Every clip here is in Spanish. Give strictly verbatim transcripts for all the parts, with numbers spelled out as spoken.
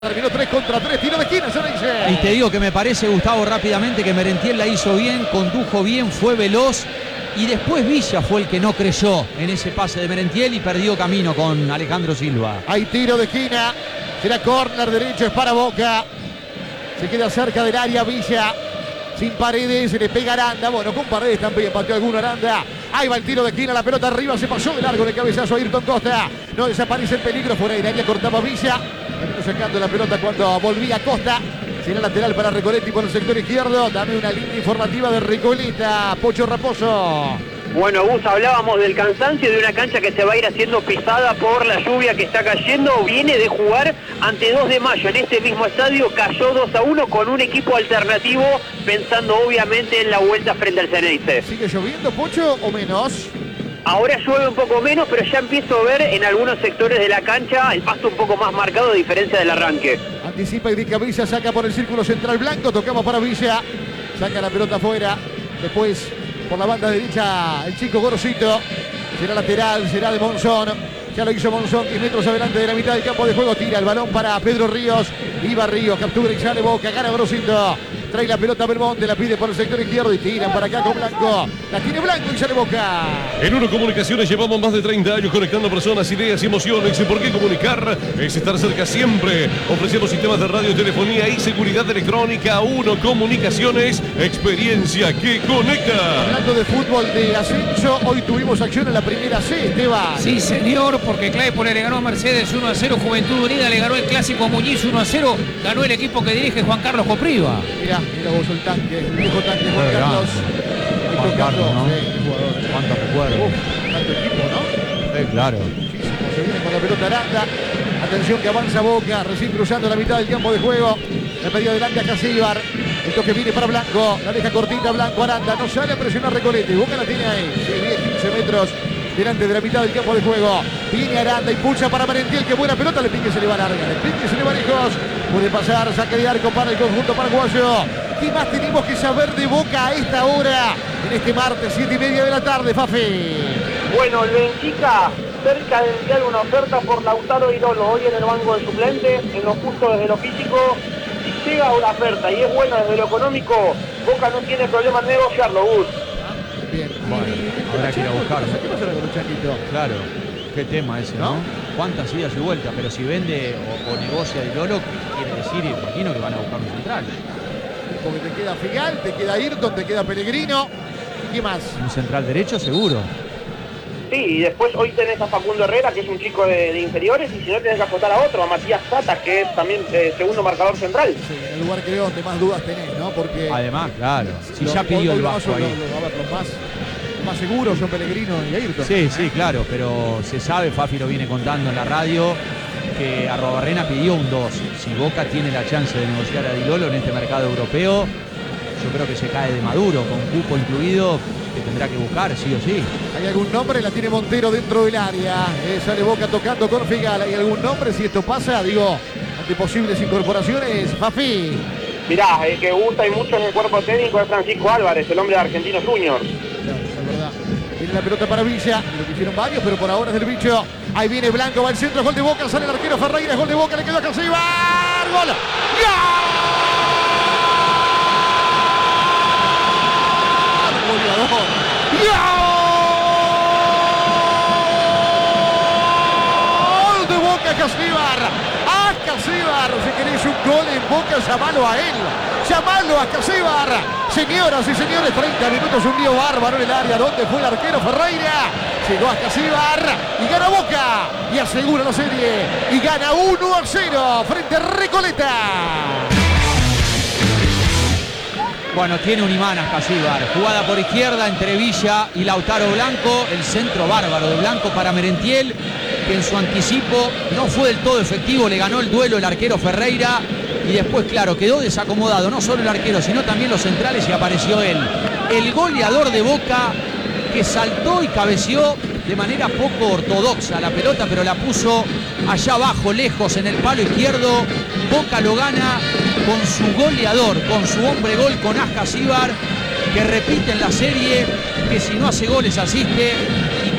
Terminó tres contra tres, tiro de esquina, se dice. Y te digo que me parece, Gustavo, rápidamente que Merentiel la hizo bien, condujo bien, fue veloz. Y después Villa fue el que no creyó en ese pase de Merentiel y perdió camino con Alejandro Silva. Hay tiro de esquina, será córner derecho, es para Boca. Se queda cerca del área Villa. Sin Paredes, se le pega Aranda. Bueno, con Paredes también pateó alguno Aranda. Ahí va el tiro de esquina, la pelota arriba, se pasó de largo de cabezazo a Ayrton Costa. No desaparece el peligro, fuera del área cortaba Villa. Terminó sacando la pelota cuando volvía Costa. Será lateral para Recoletti por el sector izquierdo. Dame una línea informativa de Recoleta, Pocho Raposo. Bueno, Gus, hablábamos del cansancio de una cancha que se va a ir haciendo pisada por la lluvia que está cayendo. Viene de jugar ante dos de mayo en este mismo estadio, cayó dos a uno con un equipo alternativo, pensando obviamente en la vuelta frente al Ceneice. ¿Sigue lloviendo, Pocho, o menos? Ahora llueve un poco menos, pero ya empiezo a ver en algunos sectores de la cancha el pasto un poco más marcado a diferencia del arranque. Anticipa y Dica Villa, saca por el círculo central blanco, tocaba para Villa, saca la pelota afuera, después por la banda derecha el chico Gorosito, será lateral, será de Monzón, ya lo hizo Monzón, diez metros adelante de la mitad del campo de juego, tira el balón para Pedro Ríos, Iba Ríos, captura y sale Boca, gana Gorosito. Trae la pelota a Belmonte, la pide por el sector izquierdo y tiran para acá con Blanco. La tiene Blanco y sale Boca. En Uno Comunicaciones llevamos más de treinta años conectando personas, ideas y emociones. ¿Y por qué comunicar? Es estar cerca siempre. Ofrecemos sistemas de radio, telefonía y seguridad electrónica. Uno Comunicaciones, experiencia que conecta. Hablando de fútbol de ascenso, hoy tuvimos acción en la primera C, Esteban. Sí, señor, porque Claypole le ganó a Mercedes uno a cero, Juventud Unida le ganó el Clásico Muñiz uno a cero, ganó el equipo que dirige Juan Carlos Copriva. Mirá, mira vos el tanque, el viejo tanque Juan Qué Carlos. grande. Juan Carlos, ¿no? Sí, qué jugador. ¿Cuántos recuerdos? Uf, tanto equipo, ¿no? Sí, claro. Muchísimo. Se viene con la pelota Aranda. Atención que avanza Boca, recién cruzando la mitad del campo de juego. La pedida adelante a Casíbar. El toque viene para Blanco. La deja cortita Blanco, Aranda. No sale a presionar Recoletti. Boca la tiene ahí. Sí, bien, quince metros delante de la mitad del campo de juego. Viene Aranda, impulsa para Merentiel. Qué buena pelota. Le pique, se le va larga. Le pique, se le va lejos. Puede pasar, saque de arco para el conjunto paraguayo. ¿Qué más tenemos que saber de Boca a esta hora? En este martes, siete y media de la tarde, Fafi. Bueno, el Benfica cerca de enviar una oferta por Lautaro Irolo, hoy en el banco de suplentes, en lo justo desde lo físico. Si llega una oferta y es buena desde lo económico, Boca no tiene problema en negociarlo, Gus. Bien. Bueno, habrá que ir a buscarlo. ¿Qué pasa con el Chanquito? Claro, qué tema ese, ¿no? ¿Cuántas idas y vueltas? Pero si vende o, o negocia el Lolo, quiere decir, imagino que van a buscar un central. Porque te queda Figal, te queda Ayrton, te queda Pellegrino. ¿Qué más? Un central derecho seguro. Sí, y después hoy tenés a Facundo Herrera, que es un chico de, de inferiores, y si no tenés que apostar a otro, a Matías Zata, que es también eh, segundo marcador central. Sí, en el lugar creo donde más dudas tenés, ¿no? Porque Además, claro. Si lo- ya pidió hoy el lo Vasco más- ahí. lo- lo- a ver, los más, más seguros son Pellegrino y Ayrton. Sí, sí, claro, pero se sabe, Fafi lo viene contando en la radio, que Arrobarrena pidió un dos. Si Boca tiene la chance de negociar a Di Lolo en este mercado europeo, yo creo que se cae de Maduro, con cupo incluido, que tendrá que buscar, sí o sí. ¿Hay algún nombre? La tiene Montero dentro del área. Eh, sale Boca tocando con Figal. ¿Hay algún nombre? Si esto pasa, digo, ante posibles incorporaciones, Fafi. Mirá, el que gusta y mucho en el cuerpo técnico es Francisco Álvarez, el hombre de Argentinos Juniors. Claro, es verdad. Viene la pelota para Villa, lo que hicieron varios, pero por ahora es del bicho. Ahí viene Blanco, va al centro, gol de Boca, sale el arquero Ferreira, gol de Boca, le quedó a Casíbar. ¡Gol! ¡Gol! ¡Goleador! ¡Gol de Boca, Casíbar! ¡A Casíbar! Si queréis un gol en Boca, llamalo a él. Llamalo a Casíbar. Señoras y señores, treinta minutos, un lío bárbaro en el área. ¿Dónde fue el arquero Ferreira? Llegó a Casíbar y gana Boca. Y asegura la serie. Y gana uno a cero frente a Recoleta. Bueno, tiene un imán a Casíbar. Jugada por izquierda entre Villa y Lautaro Blanco. El centro bárbaro de Blanco para Merentiel, que en su anticipo no fue del todo efectivo. Le ganó el duelo el arquero Ferreira. Y después, claro, quedó desacomodado no solo el arquero, sino también los centrales y apareció él. El goleador de Boca, que saltó y cabeceó de manera poco ortodoxa la pelota, pero la puso allá abajo, lejos, en el palo izquierdo. Boca lo gana con su goleador, con su hombre gol, con Casíbar, que repite en la serie, que si no hace goles asiste y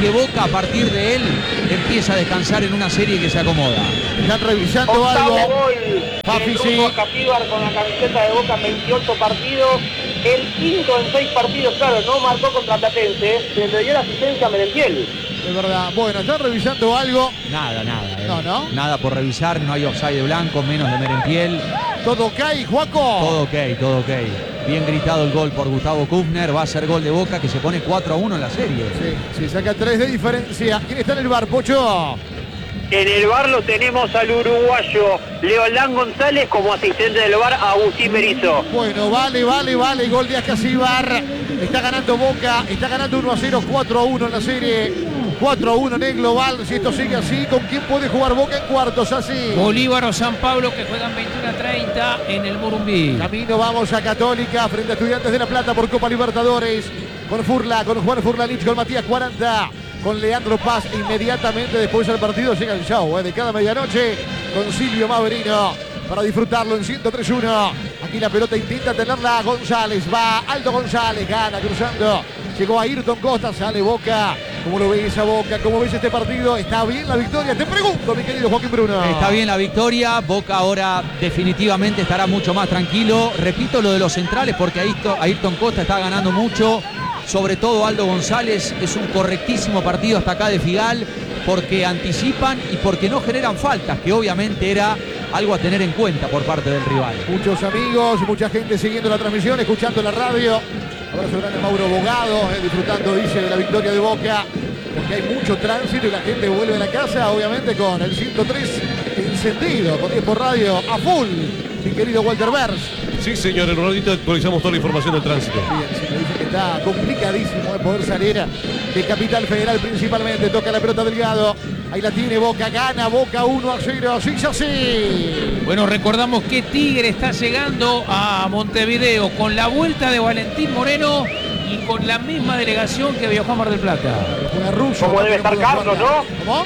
que Boca a partir de él empieza a descansar en una serie que se acomoda. Están revisando Octavo algo. gol Fafi, del sí. ruso Acasíbar con la camiseta de Boca en veintiocho partidos. El quinto en seis partidos, claro, no marcó contra Platense. Se le dio la asistencia a Merentiel. De verdad. Bueno, están revisando algo. Nada, nada. eh. No, no. Nada por revisar, no hay offside de Blanco, menos de Merentiel. Todo ok, Juaco. Todo ok, todo ok. Bien gritado el gol por Gustavo Kufner. Va a ser gol de Boca que se pone cuatro a uno en la serie. Sí, sí, saca tres de diferencia. ¿Quién está en el bar, Pocho? En el bar lo tenemos al uruguayo Leolán González como asistente del bar Agustín Berizzo. Bueno, vale, vale, vale. Gol de Acasíbar. Está ganando Boca. Está ganando uno a cero, cuatro a uno en la serie. cuatro a uno en el global. Si esto sigue así, ¿con quién puede jugar Boca en cuartos? Así. Bolívar o San Pablo que juegan veintiuno a treinta en el Morumbí. Camino vamos a Católica frente a Estudiantes de La Plata por Copa Libertadores. Con Furla, con Juan Furlanich, con Matías cuarenta, con Leandro Paz. Inmediatamente después del partido llega el show eh, de cada medianoche con Silvio Maverino para disfrutarlo en ciento tres uno. Aquí la pelota intenta tenerla González. Va Aldo González, gana cruzando. Llegó a Ayrton Costa, sale Boca. ¿Cómo lo ves a Boca? ¿Cómo ves este partido? ¿Está bien la victoria? Te pregunto, mi querido Joaquín Bruno. Está bien la victoria. Boca ahora definitivamente estará mucho más tranquilo. Repito lo de los centrales porque Ayrton, Ayrton Costa está ganando mucho. Sobre todo Aldo González. Es un correctísimo partido hasta acá de Figal porque anticipan y porque no generan faltas, que obviamente era algo a tener en cuenta por parte del rival. Muchos amigos, mucha gente siguiendo la transmisión, escuchando la radio. Abrazo grande a Mauro Bogado, eh, disfrutando, dice, de la victoria de Boca, porque hay mucho tránsito y la gente vuelve a la casa, obviamente con el ciento tres encendido, con diez por radio a full, mi querido Walter Bers. Sí, señor, en un ratito actualizamos toda la información del tránsito. Bien, sí, me dice que está complicadísimo de poder salir de Capital Federal principalmente. Toca la pelota Delgado. Ahí la tiene Boca, gana Boca uno a cero. Sí, sí, sí. Bueno, recordamos que Tigre está llegando a Montevideo con la vuelta de Valentín Moreno y con la misma delegación que viajó a Mar del Plata. Una rusa. ¿Cómo debe estar Carlos, no? ¿Cómo?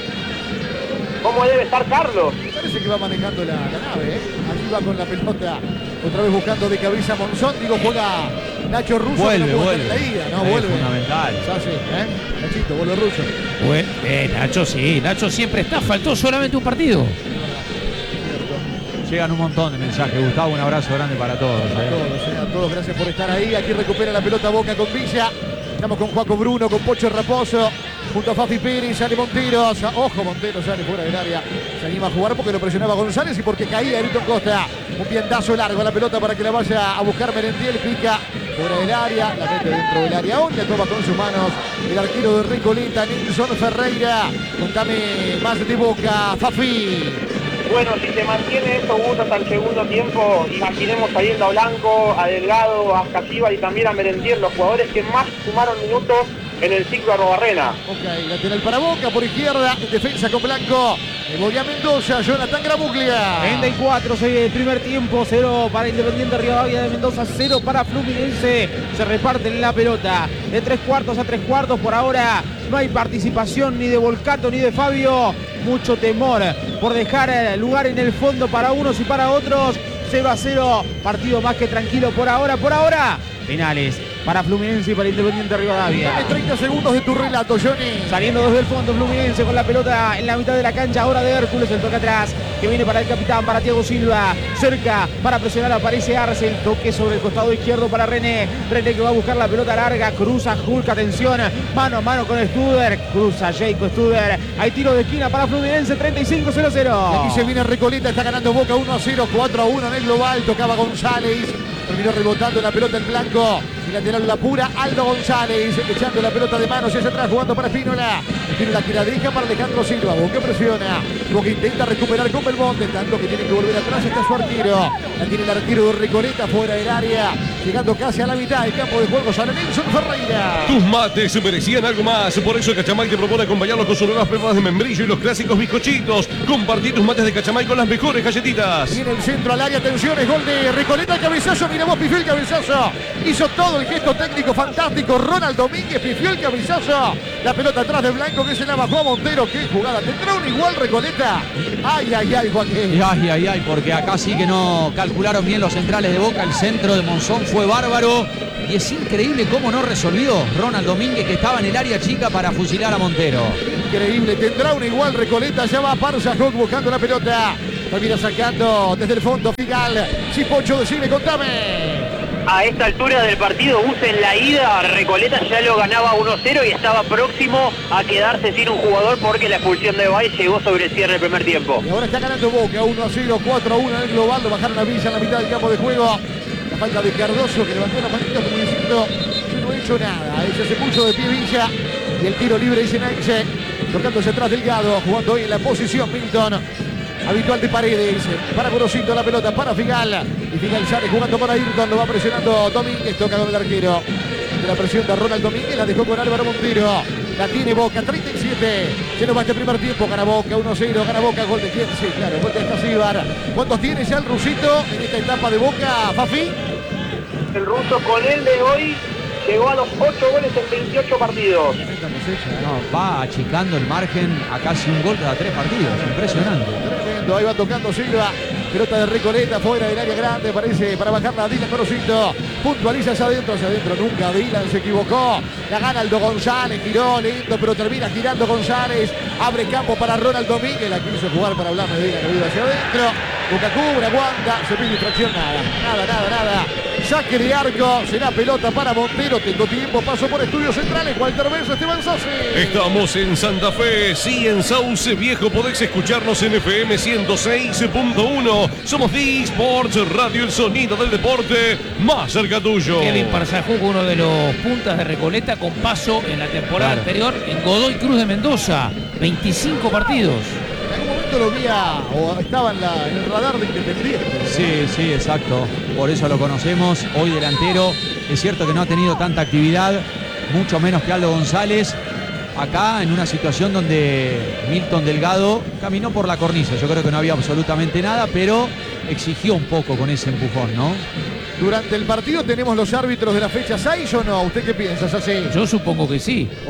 ¿Cómo debe estar Carlos? Parece que va manejando la, la nave, ¿eh? Allí va con la pelota, otra vez buscando de cabeza Monzón. Digo, juega Nacho Russo. Vuelve, no vuelve. La ida, no, Es vuelve. fundamental. Ya sí, ¿eh? Nachito, vuelve Russo. Bueno, eh, Nacho sí, Nacho siempre está, faltó solamente un partido. Llegan un montón de mensajes. Gustavo, un abrazo grande para todos. A eh. todos, eh, a todos, gracias por estar ahí. Aquí recupera la pelota Boca con Villa. Estamos con Juaco Bruno, con Pocho Raposo, junto a Fafi Pérez, sale Monteros. Ojo, Monteros sale fuera del área. Se anima a jugar porque lo presionaba González y porque caía Ayrton Costa. Un piantazo largo a la pelota para que la vaya a buscar Merentiel. Pica fuera del área, la mete dentro del área. Hoy la toma con sus manos el arquero de Recoleta, Nilson Ferreira. Contame más de Boca, Fafi. Bueno, si se mantiene esto, Gus, hasta el segundo tiempo, imaginemos saliendo a Blanco, a Delgado, a Acasíbar y también a Merentiel, los jugadores que más sumaron minutos en el ciclo Arrobarrena. Ok, lateral para Boca, por izquierda, en defensa con Blanco. Boya Mendoza, Jonathan Gramuglia. treinta y cuatro, serie del primer tiempo, cero para Independiente Rivadavia de Mendoza, cero para Fluminense. Se reparten la pelota de tres cuartos a tres cuartos. Por ahora no hay participación ni de Volcato ni de Fabio. Mucho temor por dejar lugar en el fondo para unos y para otros. cero a cero, partido más que tranquilo por ahora. Por ahora, penales para Fluminense y para Independiente Rivadavia. Dame treinta segundos de tu relato, Johnny. Saliendo desde el fondo Fluminense con la pelota en la mitad de la cancha. Ahora de Hércules, el toque atrás que viene para el capitán, para Thiago Silva. Cerca para presionar, aparece Arce. El toque sobre el costado izquierdo para René. René que va a buscar la pelota larga. Cruza Hulk, atención. Mano a mano con Studer. Cruza Jacob Studer. Hay tiro de esquina para Fluminense. treinta y cinco cero cero. Y aquí se viene Recoleta, está ganando Boca uno a cero, cuatro a uno en el global. Tocaba González. Terminó rebotando la pelota en blanco. Y lateral la pura Aldo González. Echando la pelota de manos hacia atrás, jugando para Espínola. Espínola que la deja para Alejandro Silva. Boca presiona. Boca intenta recuperar con Belmonte. Tanto que tiene que volver atrás. Está su arquero. La tiene el arquero de Recoleta fuera del área. Llegando casi a la mitad del campo de juego. Sale Nilson Ferreira. Tus mates se merecían algo más. Por eso Cachamay te propone acompañarlos con sus nuevas pepas de membrillo y los clásicos bizcochitos. Compartir tus mates de Cachamay con las mejores galletitas. Tiene el centro al área. Atención, es gol de Recoleta. El cabezazo. Mira vos, pifió el cabezazo. Hizo todo el gesto técnico fantástico. Ronald Domínguez pifió el cabezazo. La pelota atrás de Blanco que se la bajó a Montero. Qué jugada. ¿Tendrá un igual Recoleta? Ay, ay, ay, Joaquín. Ay, ay, ay, porque acá sí que no calcularon bien los centrales de Boca. El centro de Monzón fue fue bárbaro. Y es increíble cómo no resolvió Ronald Domínguez, que estaba en el área chica para fusilar a Montero. Increíble, tendrá una igual Recoleta, ya va Parsahuk buscando la pelota. Termina sacando desde el fondo Figal. Chipocho, decime, contame. A esta altura del partido, Bus en la ida, Recoleta ya lo ganaba uno cero y estaba próximo a quedarse sin un jugador porque la expulsión de Bay llegó sobre el cierre del primer tiempo. Y ahora está ganando Boca, uno a cero, cuatro a uno en el global, lo bajaron a Villa en la mitad del campo de juego. La falta de Cardoso que levantó la manita como diciendo, yo no he hecho nada. Ella se puso de pie Villa y el tiro libre dice Nainche, tocándose atrás Delgado, jugando hoy en la posición Milton. Habitual de Paredes, para Gorosito la pelota, para Figal. Y Figal sale jugando para Ayrton, lo va presionando Domínguez, toca con el arquero. De la presión de Ronald Domínguez, la dejó con Álvaro Montero. La tiene Boca, treinta y siete. Se nos va este primer tiempo, gana Boca, uno cero, gana Boca, gol de quién, sí, claro, gol de Casíbar. ¿Cuántos tiene ya el rusito en esta etapa de Boca, Fafi? El ruso con el de hoy llegó a los ocho goles en veintiocho partidos. No, va achicando el margen a casi un gol cada tres partidos, impresionante. Tremendo, ahí va tocando Silva. Pelota de Recoleta, fuera del área grande, parece para bajarla a Dylan Gorosito. Puntualiza hacia adentro, hacia adentro nunca. Dylan se equivocó. La gana Aldo González, giró lento, pero termina girando González. Abre campo para Ronald Domínguez. La quiso jugar para hablar Medina, que vive hacia adentro. Boca cubre, aguanta, se pide infracción, nada, nada, nada, nada. Saque de arco, será pelota para Montero. Tengo tiempo, paso por Estudios Centrales. Walter Benzo, Esteban Sossi. Estamos en Santa Fe, sí, en Sauce Viejo. Podés escucharnos en F M ciento seis punto uno. Somos D Sports Radio, el sonido del deporte más cerca tuyo. Kevin Parsahuk, uno de los puntas de Recoleta, con paso en la temporada Claro. anterior en Godoy Cruz de Mendoza. veinticinco partidos. En algún momento lo vi a, o estaba en, la, en el radar de Independiente. Sí, sí, exacto. Por eso lo conocemos. Hoy delantero. Es cierto que no ha tenido tanta actividad, mucho menos que Aldo González. Acá en una situación donde Milton Delgado caminó por la cornisa. Yo creo que no había absolutamente nada, pero exigió un poco con ese empujón, ¿no? Durante el partido tenemos los árbitros de la fecha seis o no. ¿Usted qué piensa? ¿Es así? Yo supongo que sí. Ok.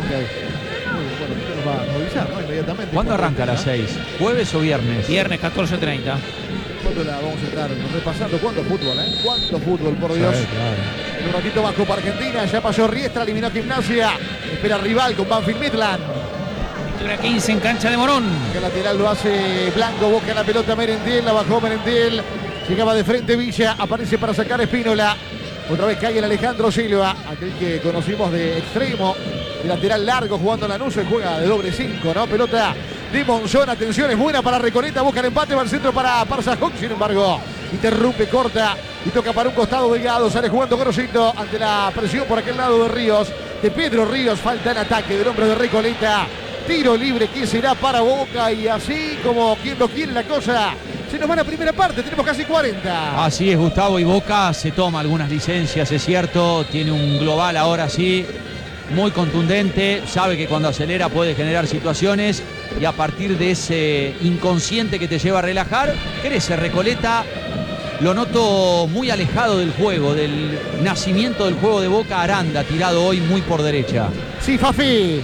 Muy bueno, usted nos va a avisar, ¿no? Inmediatamente. ¿Cuándo arranca a las seis? ¿Jueves o viernes? Viernes catorce treinta. ¿Cuándo la vamos a estar repasando? ¿Cuánto fútbol, eh? ¿Cuánto fútbol, por Dios? Sí, claro. En un ratito bajo para Argentina, ya pasó Riestra, eliminó Gimnasia. Espera rival con Banfield Midland. Victoria quince en cancha de Morón. Que lateral lo hace Blanco, busca la pelota Merentiel, la bajó Merentiel. Llegaba de frente Villa, aparece para sacar Espínola. Otra vez cae el Alejandro Silva, aquel que conocimos de extremo, de lateral largo jugando Lanús, y juega de doble cinco, ¿no? Pelota de Monzón, atención, es buena para Recoleta, busca el empate, va al centro para Parsahuk, sin embargo, interrumpe, corta y toca para un costado Delgado, sale jugando Gorosito ante la presión por aquel lado de Ríos, de Pedro Ríos, falta en ataque del hombre de Recoleta, tiro libre que será para Boca y así como quien lo quiere la cosa. Se nos va la primera parte, tenemos casi cuarenta. Así es, Gustavo, y Boca se toma algunas licencias, es cierto, tiene un global ahora sí, muy contundente, sabe que cuando acelera puede generar situaciones y a partir de ese inconsciente que te lleva a relajar, crece Recoleta. Lo noto muy alejado del juego, del nacimiento del juego de Boca. Aranda, tirado hoy muy por derecha. Sí, Fafi.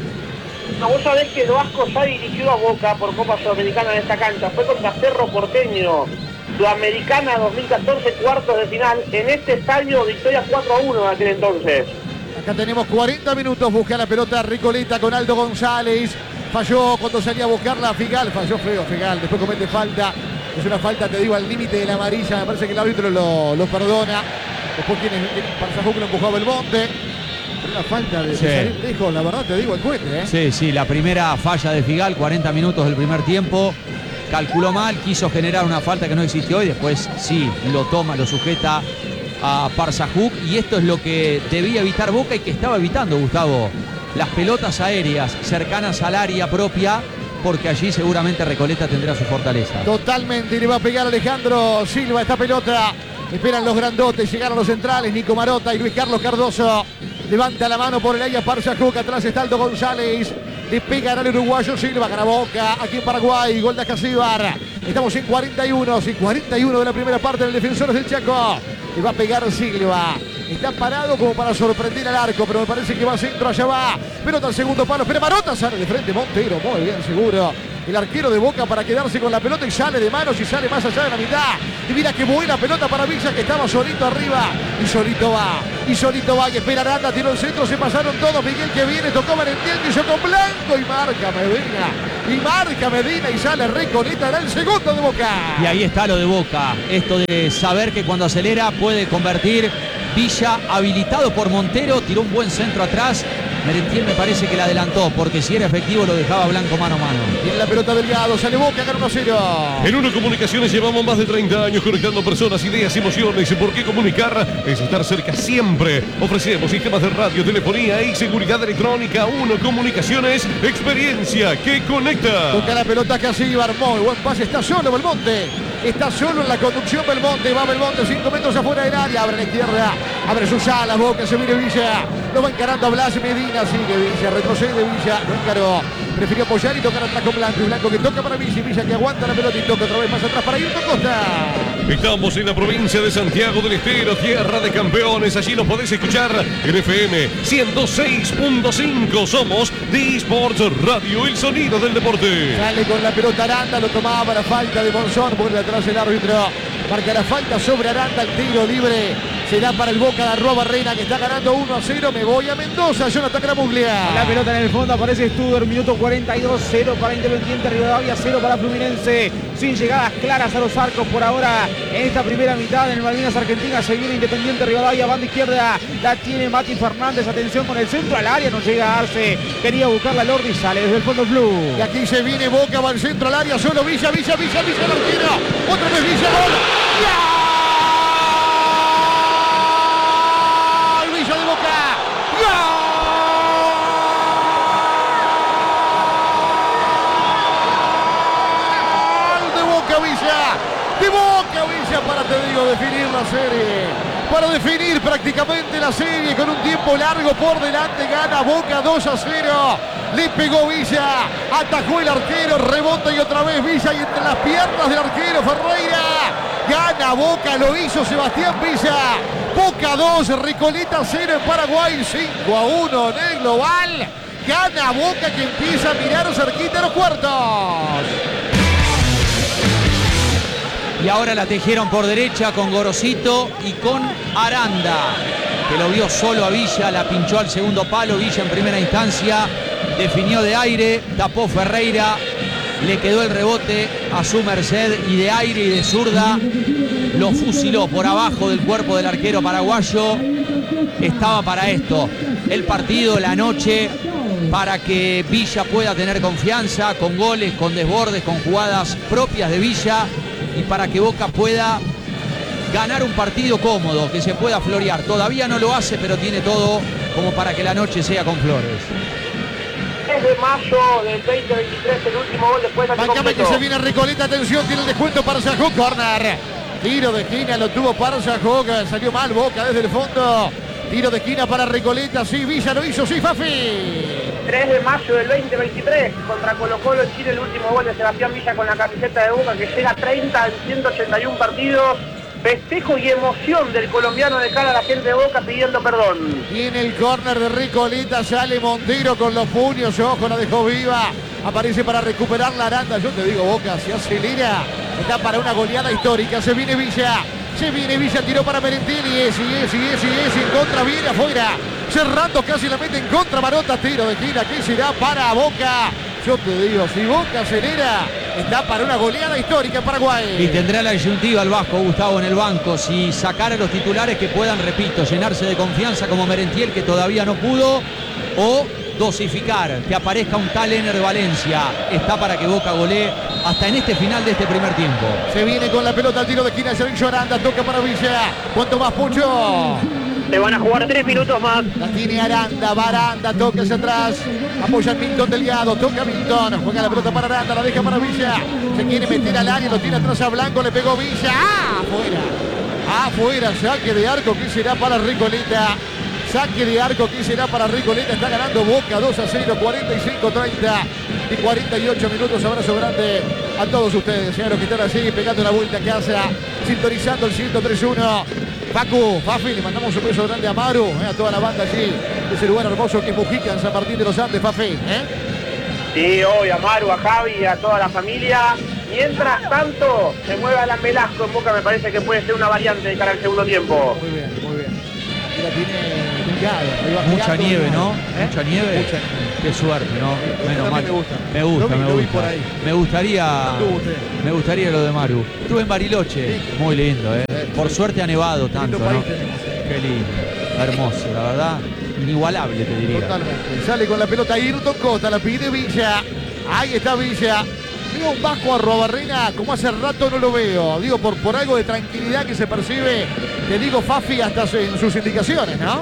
No, vos sabés que Vasco ya dirigió a Boca por Copa Sudamericana en esta cancha. Fue contra Cerro Porteño, Sudamericana dos mil catorce, cuartos de final. En este estadio, victoria cuatro a uno en aquel entonces. Acá tenemos cuarenta minutos, busca la pelota Recoleta con Aldo González. Falló cuando salía a buscarla Figal, falló feo Figal, después comete falta. Es una falta, te digo, al límite de la amarilla. Me parece que el árbitro lo, lo perdona. Después quien Parsahuk lo empujó a Belmonte. Una falta de, Sí. de salir lejos, la verdad te digo, el cohete, ¿eh? Sí, sí, la primera falla de Figal, cuarenta minutos del primer tiempo. Calculó mal, quiso generar una falta que no existió y después sí, lo toma, lo sujeta a Parsahuk. Y esto es lo que debía evitar Boca y que estaba evitando, Gustavo. Las pelotas aéreas cercanas al área propia, porque allí seguramente Recoleta tendrá su fortaleza. Totalmente, y le va a pegar Alejandro Silva esta pelota. Esperan los grandotes, llegaron los centrales, Nico Marota y Luis Carlos Cardoso. Levanta la mano por el área Parsahuk, atrás está Aldo González. Le pegan al uruguayo Silva, gana Boca, aquí en Paraguay, gol de Casíbar. Estamos en cuarenta y uno, sí, cuarenta y uno de la primera parte del Defensores del Chaco. Le va a pegar Silva. Está parado como para sorprender al arco, pero me parece que va a centro, allá va. Pelota al segundo palo, espera Marota, sale de frente Montero, muy bien, seguro. el arquero de Boca para quedarse con la pelota y sale de manos y sale más allá de la mitad. Y mira qué buena pelota para Villa, que estaba solito arriba y solito va, y solito va y espera Aranda, tiró el centro, se pasaron todos. Miguel que viene, tocó Merentiel, quiso con Blanco y marca Medina, y marca Medina y sale Recoleta, era el segundo de Boca. Y ahí está lo de Boca, esto de saber que cuando acelera puede convertir. Villa habilitado por Montero, tiró un buen centro atrás. Merentiel me parece que la adelantó, porque si era efectivo lo dejaba Blanco mano a mano. Tiene la pelota Delgado, sale Boca, gana uno a cero. En Uno Comunicaciones llevamos más de treinta años conectando personas, ideas y emociones. ¿Por qué comunicar? Es estar cerca siempre. Ofrecemos sistemas de radio, telefonía y seguridad electrónica. Uno Comunicaciones, experiencia que conecta. Toca la pelota Casíbar, muy buen pase, está solo Belmonte. Está solo en la conducción Belmonte, va Belmonte cinco metros afuera del área, abre a la izquierda, abre sus alas, Boca, se viene Villa, lo va encarando a Blas Medina, sigue Villa, retrocede Villa, no encaró, prefirió apoyar y tocar atrás con Blanco, y Blanco que toca para Villa, y Villa que aguanta la pelota y toca otra vez más atrás para Ayrton Costa. Estamos en la provincia de Santiago del Estero, tierra de campeones. Allí nos podés escuchar en F M ciento seis punto cinco. Somos de Sports Radio, el sonido del deporte. Sale con la pelota Aranda, lo tomaba para falta de Monzón, vuelve atrás el árbitro. Marca la falta sobre Aranda, el tiro libre será para el Boca de Arroa Barrena, que está ganando uno a cero. Me voy a Mendoza, Jonathan Gramuglia. La pelota en el fondo, aparece Studer, minuto cuarenta y dos, cero para Independiente Rivadavia, cero para Fluminense. Sin llegadas claras a los arcos por ahora en esta primera mitad en el Malvinas Argentina. Se viene Independiente Rivadavia, banda izquierda, la tiene Mati Fernández, atención con el centro al área, no llega a Arce, quería buscar la Lordi, sale desde el fondo Blue. Y aquí se viene Boca, va al centro al área, solo Villa, Villa, Villa, Villa, el arquero. Otra vez Villa, gol. ¡Ya! De Boca Villa para, te digo, definir la serie, para definir prácticamente la serie con un tiempo largo por delante. Gana Boca dos a cero, le pegó Villa, atajó el arquero, rebota y otra vez Villa, y entre las piernas del arquero Ferreira gana Boca, lo hizo Sebastián Villa. Boca dos, Recoleta cero en Paraguay, cinco a uno en el global. Gana Boca, que empieza a mirar cerquita a los cuartos. Y ahora la tejieron por derecha con Gorosito y con Aranda, que lo vio solo a Villa, la pinchó al segundo palo. Villa en primera instancia definió de aire, tapó Ferreira, le quedó el rebote a su merced y de aire y de zurda lo fusiló por abajo del cuerpo del arquero paraguayo. Estaba para esto el partido, la noche, para que Villa pueda tener confianza con goles, con desbordes, con jugadas propias de Villa, y para que Boca pueda ganar un partido cómodo, que se pueda florear. Todavía no lo hace, pero tiene todo como para que la noche sea con flores. tres de mayo del veinte veintitrés, el último gol después de Bancame que se viene Recoleta, atención, tiene el descuento para Sajó, corner. Tiro de esquina, lo tuvo para Sajó, salió mal Boca desde el fondo. Tiro de esquina para Recoleta, sí, Villa lo hizo, sí, Fafi. tres de mayo del veinte veintitrés, contra Colo Colo en Chile, el último gol de Sebastián Villa con la camiseta de Boca, que llega a treinta en ciento ochenta y uno partidos. Festejo y emoción del colombiano de cara a la gente de Boca pidiendo perdón. Tiene el córner de Recoleta, sale Montero con los puños, ojo, la dejó viva. Aparece para recuperar la Aranda. Yo te digo, Boca se acelera, está para una goleada histórica. Se viene Villa, se viene Villa, tiró para Merentiel y es, y es, y es, y es, en contra, viene afuera. Cerrando casi la mete en contra, Marota, tiro de esquina, que será para Boca. Yo te digo, si Boca acelera, está para una goleada histórica en Paraguay. Y tendrá la disyuntiva el Vasco Gustavo en el banco, si sacar a los titulares que puedan, repito, llenarse de confianza como Merentiel, que todavía no pudo, o dosificar, que aparezca un tal Ener Valencia. Está para que Boca golee hasta en este final de este primer tiempo. Se viene con la pelota al tiro de esquina, Sergio Aranda, toca para Villa. ¿Cuánto más, Pucho? Se van a jugar tres minutos más. La tiene Aranda, va Aranda, toca hacia atrás. Apoya Milton Delgado, toca Milton. Juega la pelota para Aranda, la deja para Villa. Se quiere meter al área, lo tiene atrás a Blanco, le pegó Villa. ¡Ah! Afuera. Afuera, saque de arco, que será para Recoleta. Saque de arco, que será para Recoleta. Está ganando Boca dos a cero, cuarenta y cinco treinta y cuarenta y ocho minutos. Abrazo grande a todos ustedes, señores, que están así pegando la vuelta a casa, sintonizando el ciento tres uno. Pacu, Fafi, le mandamos un beso grande a Maru, eh, a toda la banda allí de ese lugar hermoso que es Mujica, en San Martín de los Andes, Fafi. ¿eh? Sí, hoy a Maru, a Javi y a toda la familia. Mientras tanto, se mueve Alan Velasco en Boca, me parece que puede ser una variante de cara al segundo tiempo. Muy bien, muy bien. Y la tiene picada. Mucha nieve, ¿no? ¿Eh? Mucha nieve. Mucha. Qué suerte, ¿no? Menos mal. Me gusta. Me gusta, Lo vi, me lo vi gusta. por ahí. Me gustaría. Estuvo usted. Me gustaría lo de Maru. Estuve en Bariloche. Sí. Muy lindo, ¿eh? Por suerte ha nevado tanto, Lindo ¿no? país tenemos. Qué lindo. Hermoso, la verdad. Inigualable, te diría. Totalmente. Sale con la pelota Ayrton Costa, la pide Villa. Ahí está Villa. Veo un Vasco Arruabarrena como hace rato no lo veo. Digo, por, por algo de tranquilidad que se percibe, te digo Fafi hasta en sus indicaciones, ¿no?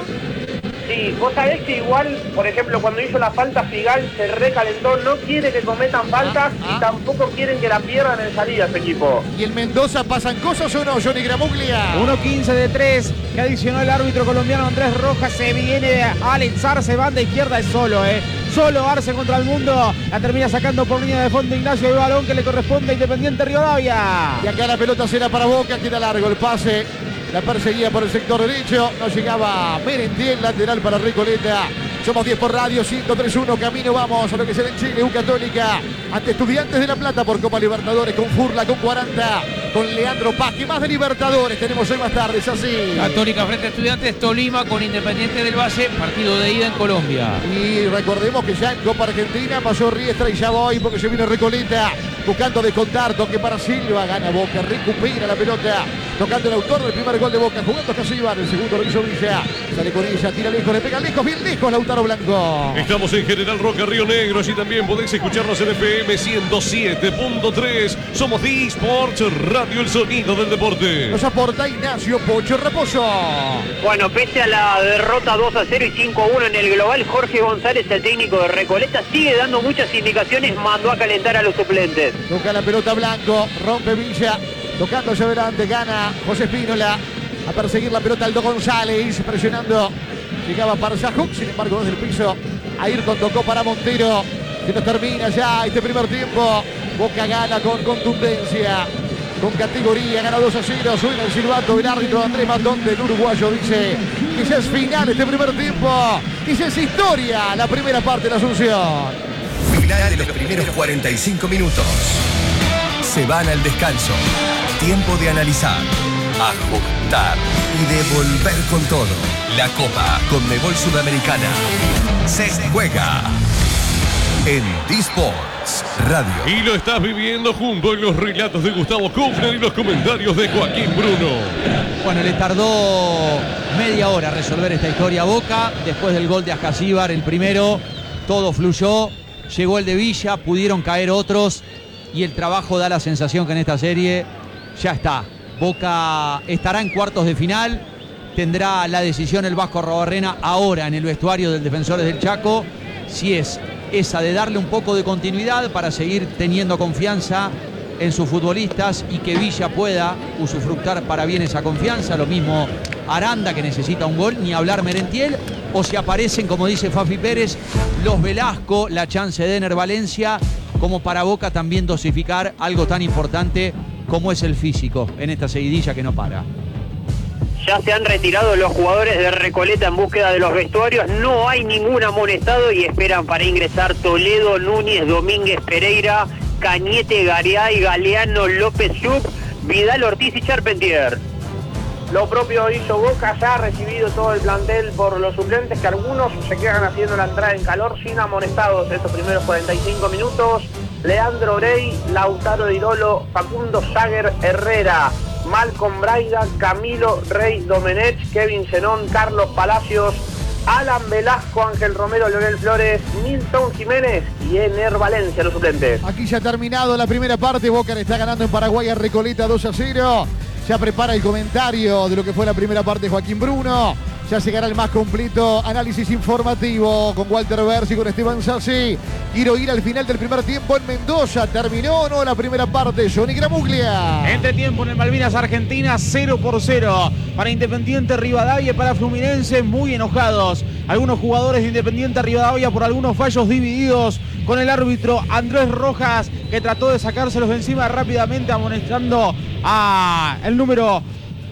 Sí, vos sabés que igual, por ejemplo, cuando hizo la falta Figal se recalentó, no quiere que cometan faltas Ah, ah. y tampoco quieren que la pierdan en salida su equipo. ¿Y en Mendoza pasan cosas o no, Johnny Gramuglia? uno quince de tres que adicionó el árbitro colombiano Andrés Rojas. Se viene Alex Arce, banda izquierda, es solo, ¿eh? Solo Arce contra el mundo. La termina sacando por línea de fondo Ignacio, el balón que le corresponde a Independiente Rivadavia. Y acá la pelota será para Boca, queda largo el pase. La perseguía por el sector derecho, no llegaba Merentiel, lateral para Recoleta. Somos diez por radio, cinco tres uno, camino vamos a lo que será en Chile, U Católica, ante Estudiantes de La Plata por Copa Libertadores, con Furla, con cuarenta, con Leandro Paz, que más de Libertadores tenemos hoy más tarde, es así. Católica frente a Estudiantes, Tolima con Independiente del Valle, partido de ida en Colombia. Y recordemos que ya en Copa Argentina pasó Riestra y ya va hoy porque se viene Recoleta buscando descontar, toque para Silva, gana Boca, recupera la pelota, tocando el autor del primer gol de Boca, jugando Casillas, el segundo lo hizo Villa, sale con ella, tira lejos, le pega lejos, bien lejos Lautaro Blanco. Estamos en General Roca, Río Negro. Allí también podéis escucharnos en F M ciento siete punto tres. Somos The Sports Radio, el sonido del deporte. Nos aporta Ignacio Pocho Raposo. Bueno, pese a la derrota dos a cero y cinco a uno en el global, Jorge González, el técnico de Recoleta, sigue dando muchas indicaciones, mandó a calentar a los suplentes. Toca la pelota Blanco, rompe Villa, tocando hacia adelante, gana José Espínola. A perseguir la pelota Aldo González, presionando. Llegaba para Zajuk, sin embargo desde el piso Ayrton tocó para Montero. Se nos termina ya este primer tiempo. Boca gana con contundencia, con categoría, gana dos a cero. Suena el silbato del árbitro Andrés Matón del uruguayo. Dice que ya es final este primer tiempo, que ya es historia la primera parte de la Asunción. Final de los primeros cuarenta y cinco minutos. Se van al descanso. Tiempo de analizar, ajustar y devolver con todo. La Copa Conmebol Sudamericana se juega en The Sports Radio. Y lo estás viviendo junto en los relatos de Gustavo Kufner y los comentarios de Joaquín Bruno. Bueno, le tardó media hora resolver esta historia a Boca. Después del gol de Ascasíbar, el primero, todo fluyó. Llegó el de Villa, pudieron caer otros. Y el trabajo da la sensación que en esta serie ya está. Boca estará en cuartos de final. Tendrá la decisión el Vasco Arruabarrena ahora en el vestuario del Defensores del Chaco. Si es esa de darle un poco de continuidad para seguir teniendo confianza en sus futbolistas y que Villa pueda usufructar para bien esa confianza. Lo mismo Aranda, que necesita un gol, ni hablar Merentiel. O si aparecen, como dice Fafi Pérez, los Velasco, la chance de Ener Valencia, como para Boca también dosificar algo tan importante como es el físico en esta seguidilla que no para. Ya se han retirado los jugadores de Recoleta en búsqueda de los vestuarios, no hay ningún amonestado y esperan para ingresar Toledo, Núñez, Domínguez, Pereira, Cañete, Gareay, Galeano, López Sub, Vidal, Ortiz y Charpentier. Lo propio hizo Boca, ya ha recibido todo el plantel por los suplentes, que algunos se quedan haciendo la entrada en calor sin amonestados estos primeros cuarenta y cinco minutos. Leandro Brey, Lautaro Dirolo, Facundo Sager, Herrera, Malcolm Braida, Camilo Rey Domenech, Kevin Zenón, Carlos Palacios, Alan Velasco, Ángel Romero, Leonel Flores, Milton Jiménez y Ener Valencia, los suplentes. Aquí ya ha terminado la primera parte. Boca le está ganando en Paraguay a Recoleta dos a cero. Ya prepara el comentario de lo que fue la primera parte de Joaquín Bruno. Ya llegará el más completo análisis informativo con Walter Bersi y con Esteban Sassi. Quiero ir al final del primer tiempo en Mendoza. ¿Terminó o no la primera parte? Johnny Gramuglia. Entre tiempo en el Malvinas Argentina, cero por cero. Para Independiente Rivadavia y para Fluminense, muy enojados. Algunos jugadores de Independiente Rivadavia por algunos fallos divididos con el árbitro Andrés Rojas, que trató de sacárselos de encima rápidamente, amonestando a el número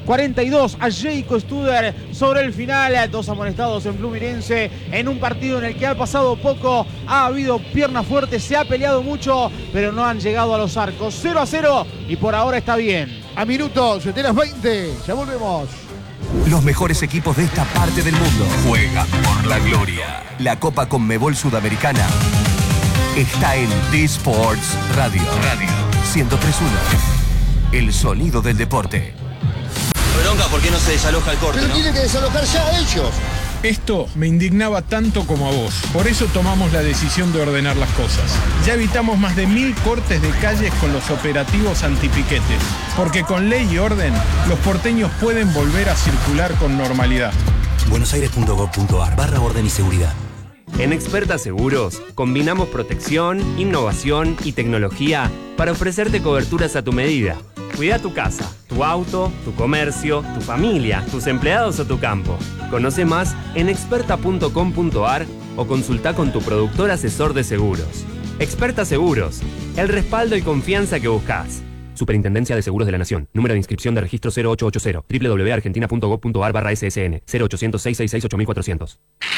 cuarenta y dos a Jayco Studer sobre el final. Dos amonestados en Fluminense en un partido en el que ha pasado poco, ha habido pierna fuerte, se ha peleado mucho, pero no han llegado a los arcos. cero a cero y por ahora está bien. A minutos de las veinte, ya volvemos. Los mejores equipos de esta parte del mundo juegan por la gloria. La Copa Conmebol Sudamericana está en D-Sports Radio. Radio ciento tres punto uno. El sonido del deporte. Bronca, ¿por qué no se desaloja el corte? Pero ¿no? tiene que desalojar ya ellos. Esto me indignaba tanto como a vos. Por eso tomamos la decisión de ordenar las cosas. Ya evitamos más de mil cortes de calles con los operativos antipiquetes. Porque con ley y orden, los porteños pueden volver a circular con normalidad. buenosaires.gov.ar barra orden y seguridad. En Experta Seguros, combinamos protección, innovación y tecnología para ofrecerte coberturas a tu medida. Cuida tu casa, tu auto, tu comercio, tu familia, tus empleados o tu campo. Conoce más en experta punto com punto ar o consulta con tu productor asesor de seguros. Experta Seguros, el respaldo y confianza que buscas. Superintendencia de Seguros de la Nación. Número de inscripción de registro cero ocho ocho cero. doble u doble u doble u punto argentina punto gov punto ar barra ese ese ene. cero ochocientos, seiscientos sesenta y seis, ocho mil cuatrocientos.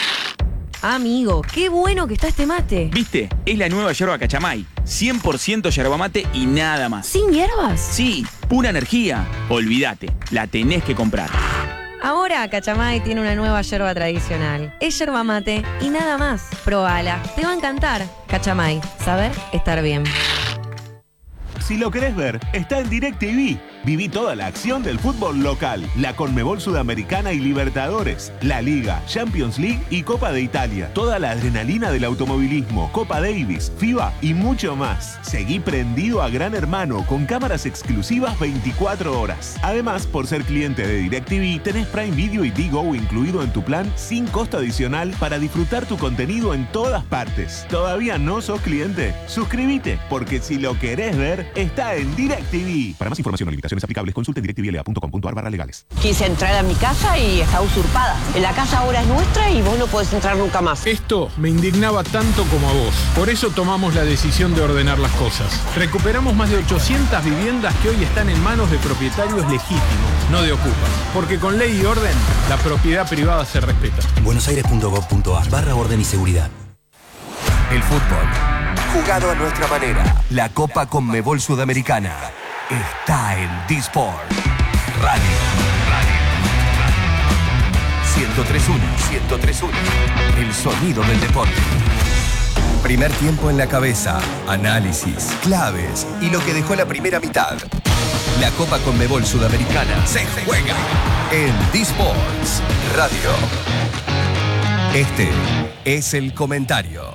Amigo, qué bueno que está este mate. ¿Viste? Es la nueva yerba Cachamay. cien por ciento yerba mate y nada más. ¿Sin hierbas? Sí, pura energía. Olvídate, la tenés que comprar. Ahora Cachamay tiene una nueva yerba tradicional. Es yerba mate y nada más. Probala, te va a encantar. Cachamay, saber estar bien. Si lo querés ver, está en DirecTV. Viví toda la acción del fútbol local, la Conmebol Sudamericana y Libertadores, la Liga, Champions League y Copa de Italia. Toda la adrenalina del automovilismo, Copa Davis, FIBA y mucho más. Seguí prendido a Gran Hermano con cámaras exclusivas veinticuatro horas. Además, por ser cliente de DirecTV, tenés Prime Video y Digo incluido en tu plan sin costo adicional para disfrutar tu contenido en todas partes. ¿Todavía no sos cliente? Suscríbete, porque si lo querés ver, está en DirecTV. Para más información o limitaciones aplicables, consulte en directvla punto com punto ar barra legales. Quise entrar a mi casa y está usurpada. La casa ahora es nuestra y vos no podés entrar nunca más. Esto me indignaba tanto como a vos. Por eso tomamos la decisión de ordenar las cosas. Recuperamos más de ochocientas viviendas que hoy están en manos de propietarios legítimos, no de ocupas. Porque con ley y orden, la propiedad privada se respeta. buenosaires.gov.ar barra orden y seguridad. El fútbol, jugado a nuestra manera. La Copa Conmebol Sudamericana está en D-Sport Radio. Radio. ciento tres punto uno. ciento tres punto uno. El sonido del deporte. Primer tiempo en la cabeza, análisis, claves y lo que dejó la primera mitad. La Copa Conmebol Sudamericana se juega en D-Sports Radio. Este es el comentario.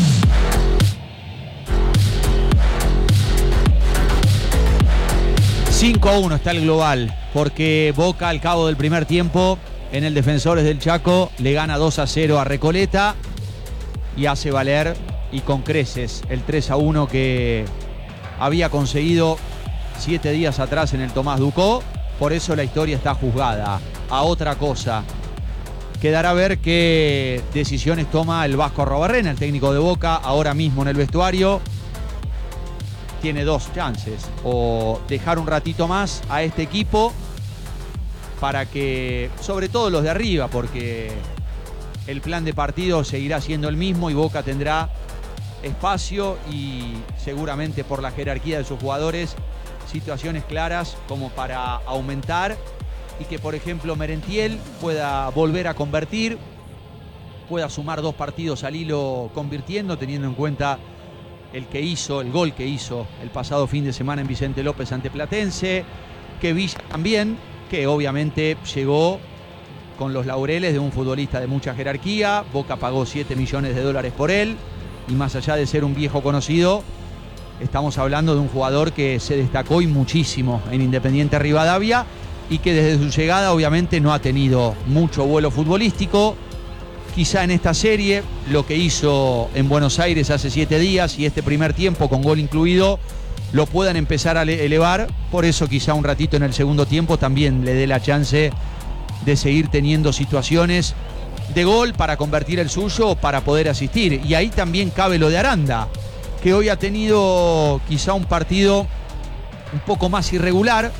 cinco a uno está el global, porque Boca al cabo del primer tiempo en el Defensores del Chaco le gana dos a cero a Recoleta y hace valer, y con creces, el tres a uno que había conseguido siete días atrás en el Tomás Ducó. Por eso la historia está juzgada a otra cosa. Quedará a ver qué decisiones toma el Vasco Arruabarrena, el técnico de Boca, ahora mismo en el vestuario. Tiene dos chances: o dejar un ratito más a este equipo para que, sobre todo los de arriba, porque el plan de partido seguirá siendo el mismo y Boca tendrá espacio y seguramente por la jerarquía de sus jugadores situaciones claras como para aumentar y que, por ejemplo, Merentiel pueda volver a convertir, pueda sumar dos partidos al hilo convirtiendo, teniendo en cuenta el que hizo, el gol que hizo el pasado fin de semana en Vicente López ante Platense, que Villa también, que obviamente llegó con los laureles de un futbolista de mucha jerarquía. Boca pagó siete millones de dólares por él y más allá de ser un viejo conocido, estamos hablando de un jugador que se destacó y muchísimo en Independiente Rivadavia y que desde su llegada obviamente no ha tenido mucho vuelo futbolístico. Quizá en esta serie, lo que hizo en Buenos Aires hace siete días y este primer tiempo con gol incluido, lo puedan empezar a elevar. Por eso quizá un ratito en el segundo tiempo también le dé la chance de seguir teniendo situaciones de gol para convertir el suyo o para poder asistir. Y ahí también cabe lo de Aranda, que hoy ha tenido quizá un partido un poco más irregular,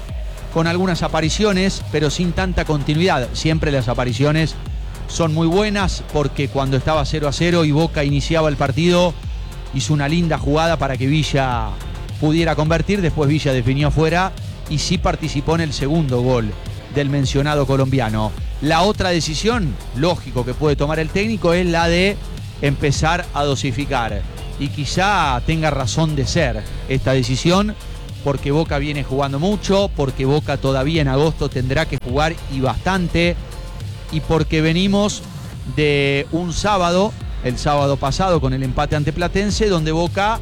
con algunas apariciones, pero sin tanta continuidad. Siempre las apariciones son muy buenas, porque cuando estaba cero a cero y Boca iniciaba el partido, hizo una linda jugada para que Villa pudiera convertir. Después Villa definió afuera y sí participó en el segundo gol del mencionado colombiano. La otra decisión, lógico, que puede tomar el técnico es la de empezar a dosificar. Y quizá tenga razón de ser esta decisión, porque Boca viene jugando mucho, porque Boca todavía en agosto tendrá que jugar y bastante, y porque venimos de un sábado, el sábado pasado con el empate ante Platense, donde Boca